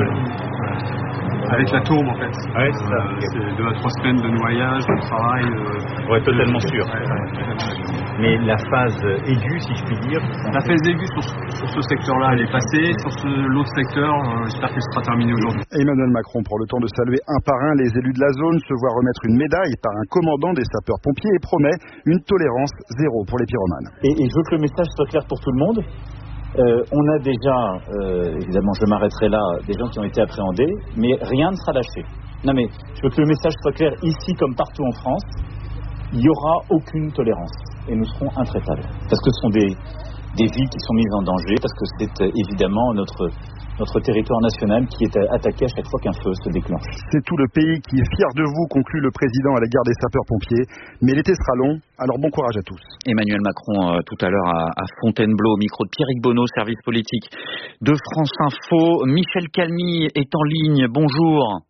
Avec la tourbe en fait. Ouais, c'est ça. C'est 2 à 3 semaines de noyage, de travail. Pour être totalement sûr. Mais la phase aiguë, si je puis dire. La phase aiguë sur ce secteur-là, elle est passée. Sur l'autre secteur, j'espère qu'elle sera terminée aujourd'hui. Emmanuel Macron prend le temps de saluer un par un les élus de la zone, se voit remettre une médaille par un commandant des sapeurs-pompiers et promet une tolérance zéro pour les pyromanes. Et je veux que le message soit clair pour tout le monde. On a déjà, évidemment je m'arrêterai là, des gens qui ont été appréhendés, mais rien ne sera lâché. Non mais je veux que le message soit clair ici comme partout en France, il n'y aura aucune tolérance et nous serons intraitables. Parce que ce sont des vies qui sont mises en danger, parce que c'est évidemment notre territoire national qui est attaqué à chaque fois qu'un feu se déclenche. C'est tout le pays qui est fier de vous, conclut le président à l'égard des sapeurs-pompiers. Mais l'été sera long, alors bon courage à tous. Emmanuel Macron tout à l'heure à Fontainebleau, au micro de Pierrick Bonneau, service politique de France Info. Michel Calmy est en ligne, bonjour.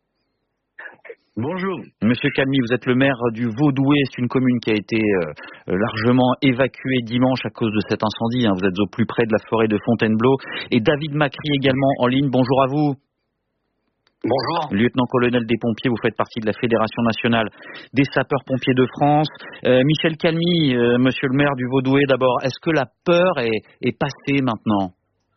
Bonjour. Monsieur Calmy, vous êtes le maire du Vaudoué, c'est une commune qui a été largement évacuée dimanche à cause de cet incendie. Vous êtes au plus près de la forêt de Fontainebleau. Et David Macri également en ligne, bonjour à vous. Bonjour. Lieutenant-colonel des pompiers, vous faites partie de la Fédération nationale des sapeurs-pompiers de France. Michel Calmy, monsieur le maire du Vaudoué, d'abord, est-ce que la peur est passée maintenant ?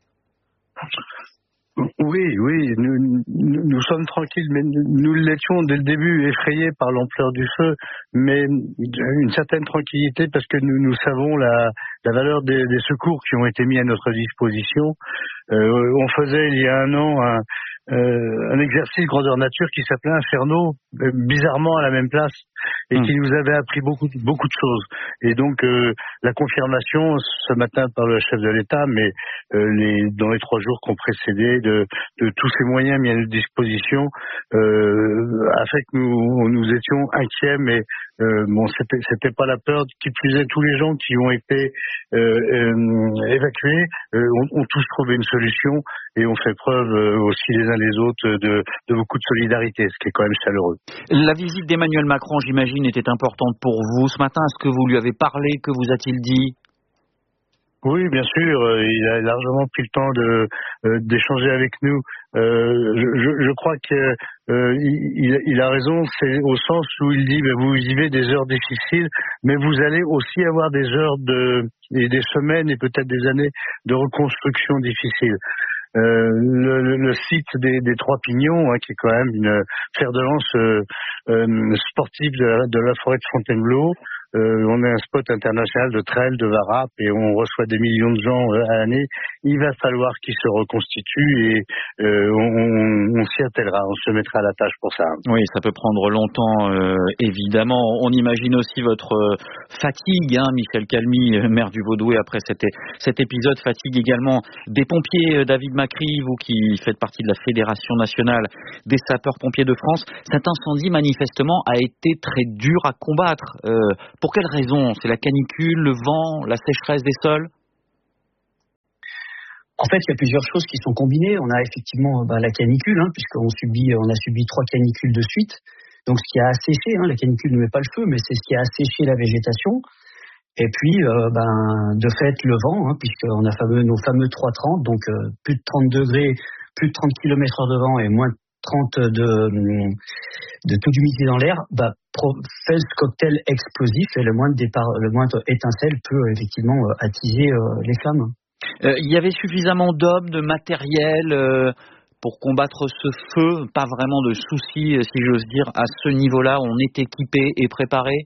Oui, nous sommes tranquilles, mais nous l'étions dès le début, effrayés par l'ampleur du feu, mais une certaine tranquillité parce que nous savons la valeur des secours qui ont été mis à notre disposition. On faisait il y a 1 an un exercice grandeur nature qui s'appelait Inferno, bizarrement à la même place, et qui nous avait appris beaucoup de choses. Et donc la confirmation ce matin par le chef de l'État, mais dans les 3 jours qui ont précédé, de tous ces moyens mis à notre disposition, a fait que nous étions inquiets, mais c'était pas la peur. Qui plus est, tous les gens qui ont été évacués ont tous trouvé une solution et ont fait preuve aussi les uns les autres de beaucoup de solidarité, ce qui est quand même chaleureux. La visite d'Emmanuel Macron, j'imagine, était importante pour vous ce matin. Est-ce que vous lui avez parlé? Que vous a-t-il dit? Oui, bien sûr, il a largement pris le temps d'échanger avec nous. Je crois que il a raison, c'est au sens où il dit vous vivez des heures difficiles, mais vous allez aussi avoir des heures et des semaines et peut-être des années de reconstruction difficiles. Le site des Trois Pignons, qui est quand même une fer de lance sportive de la forêt de Fontainebleau. On est un spot international de trail, de varap, et on reçoit des millions de gens à l'année. Il va falloir qu'il se reconstitue et on s'y attellera, on se mettra à la tâche pour ça. Oui, ça peut prendre longtemps, évidemment. On imagine aussi votre fatigue, Michel Calmy, maire du Vaudouet, après cet épisode. Fatigue également des pompiers, David Macri, vous qui faites partie de la Fédération nationale des sapeurs-pompiers de France. Cet incendie, manifestement, a été très dur à combattre. Pour quelles raisons? C'est la canicule, le vent, la sécheresse des sols? En fait, il y a plusieurs choses qui sont combinées. On a effectivement la canicule, puisqu'on a subi 3 canicules de suite. Donc, ce qui a asséché, la canicule ne met pas le feu, mais c'est ce qui a asséché la végétation. Et puis, de fait, le vent, puisqu'on a nos fameux 3,30, donc plus de 30 degrés, plus de 30 km/h de vent et moins de 30 de taux d'humidité dans l'air, fait ce cocktail explosif et le moindre étincelle peut effectivement attiser les flammes. Il y avait suffisamment d'hommes, de matériel pour combattre ce feu, pas vraiment de soucis, si j'ose dire, à ce niveau-là, on est équipé et préparé?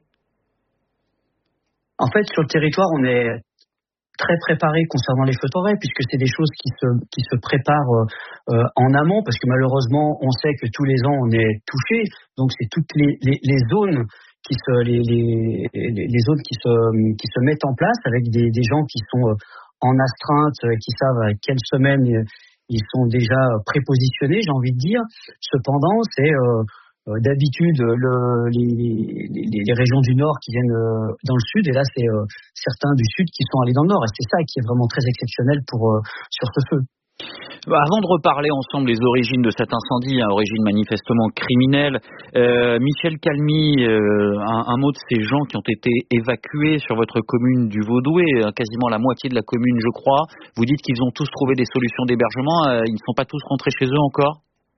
En fait, sur le territoire, on est très préparé concernant les feux de forêt, puisque c'est des choses qui se préparent en amont, parce que malheureusement, on sait que tous les ans, on est touché. Donc, c'est toutes les zones qui zones qui se mettent en place avec des gens qui sont en astreinte, qui savent à quelle semaine ils sont déjà prépositionnés, j'ai envie de dire. Cependant, c'est d'habitude les régions du Nord qui viennent dans le Sud, et là, c'est certains du Sud qui sont allés dans le Nord. Et c'est ça qui est vraiment très exceptionnel sur ce feu. Avant de reparler ensemble des origines de cet incendie, origine manifestement criminelle, Michel Calmy, un mot de ces gens qui ont été évacués sur votre commune du Vaudouet, quasiment la moitié de la commune, je crois. Vous dites qu'ils ont tous trouvé des solutions d'hébergement, ils ne sont pas tous rentrés chez eux encore?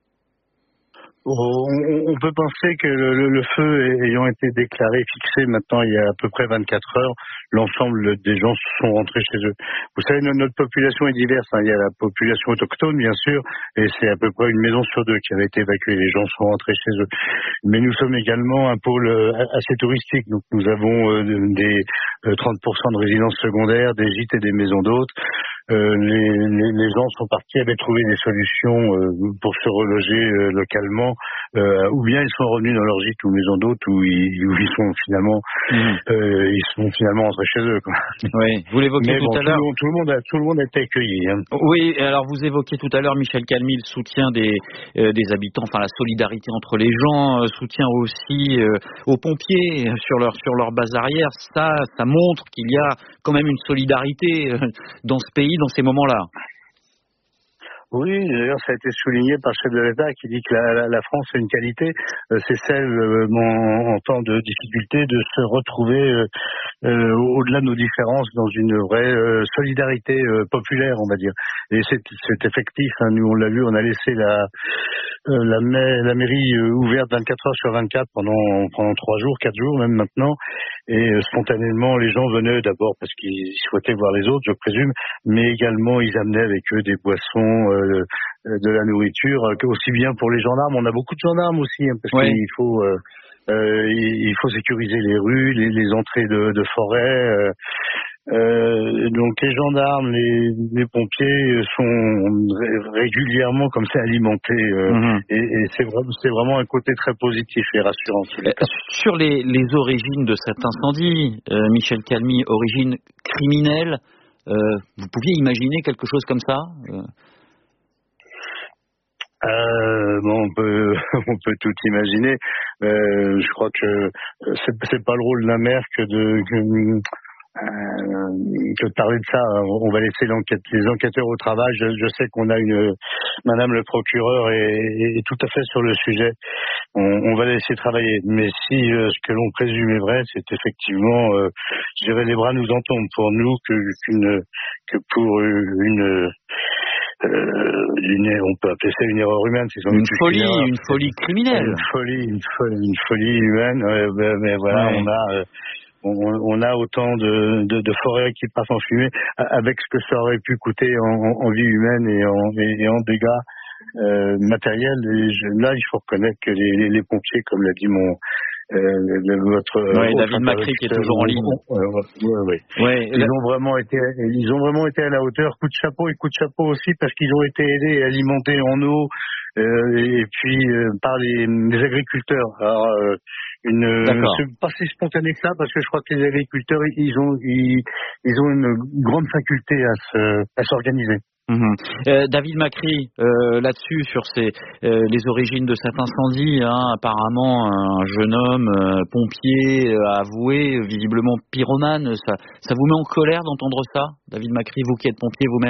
On peut penser que le feu ayant été déclaré, fixé maintenant il y a à peu près 24 heures, l'ensemble des gens sont rentrés chez eux. Vous savez, notre population est diverse. Il y a la population autochtone, bien sûr, et c'est à peu près une maison sur 2 qui avait été évacuée. Les gens sont rentrés chez eux. Mais nous sommes également un pôle assez touristique. Donc nous avons des 30% de résidences secondaires, des gîtes et des maisons d'hôtes. Les gens sont partis, avaient trouvé des solutions pour se reloger localement, ou bien ils sont revenus dans leur gîte ou maison d'hôte où ils sont finalement rentrés chez eux, quoi. Oui, vous l'évoquiez tout à l'heure. Tout le monde a été accueilli. Oui, alors vous évoquiez tout à l'heure, Michel Calmy, le soutien des habitants, enfin la solidarité entre les gens, soutien aussi aux pompiers sur leur base arrière. Ça montre qu'il y a quand même une solidarité dans ce pays, dans ces moments-là. Oui, d'ailleurs, ça a été souligné par le chef de l'État qui dit que la France a une qualité, c'est celle en temps de difficulté de se retrouver au-delà de nos différences dans une vraie solidarité populaire, on va dire. Et c'est effectif. Nous, on l'a vu, on a laissé la mairie ouverte 24 heures sur 24 pendant 4 jours même maintenant. Et spontanément, les gens venaient d'abord parce qu'ils souhaitaient voir les autres, je présume, mais également ils amenaient avec eux des boissons, de la nourriture, aussi bien pour les gendarmes. On a beaucoup de gendarmes aussi, parce qu'il faut sécuriser les rues, les entrées de forêt. Donc les gendarmes, les pompiers sont régulièrement comme ça alimentés, et c'est vraiment un côté très positif et rassurant. Sur les origines de cet incendie, Michel Calmy, origine criminelle, vous pouviez imaginer quelque chose comme ça? On peut tout imaginer. Je crois que c'est pas le rôle d'un maire que de parler de ça. On va laisser les enquêteurs au travail. Je sais qu'on a Madame le procureur est tout à fait sur le sujet. On va la laisser travailler. Mais si ce que l'on présume est vrai, c'est effectivement, je dirais, les bras nous en tombent pour nous que pour on peut appeler ça une erreur humaine. Une folie criminelle. Une folie humaine. Mais voilà, ouais. On a autant de forêts qui passent en fumée avec ce que ça aurait pu coûter en vie humaine et en dégâts matériels. Là, il faut reconnaître que les pompiers, comme l'a dit David Macri qui est toujours en ligne. Ils ont vraiment été à la hauteur. Coup de chapeau aussi parce qu'ils ont été aidés et alimentés en eau et puis par les agriculteurs. Alors c'est pas si spontané que ça parce que je crois que les agriculteurs ils ont une grande faculté à s'organiser. David Macri, là-dessus sur les origines de cet incendie, apparemment un jeune homme pompier avoué, visiblement pyromane, ça vous met en colère d'entendre ça, David Macri, vous qui êtes pompier vous-même?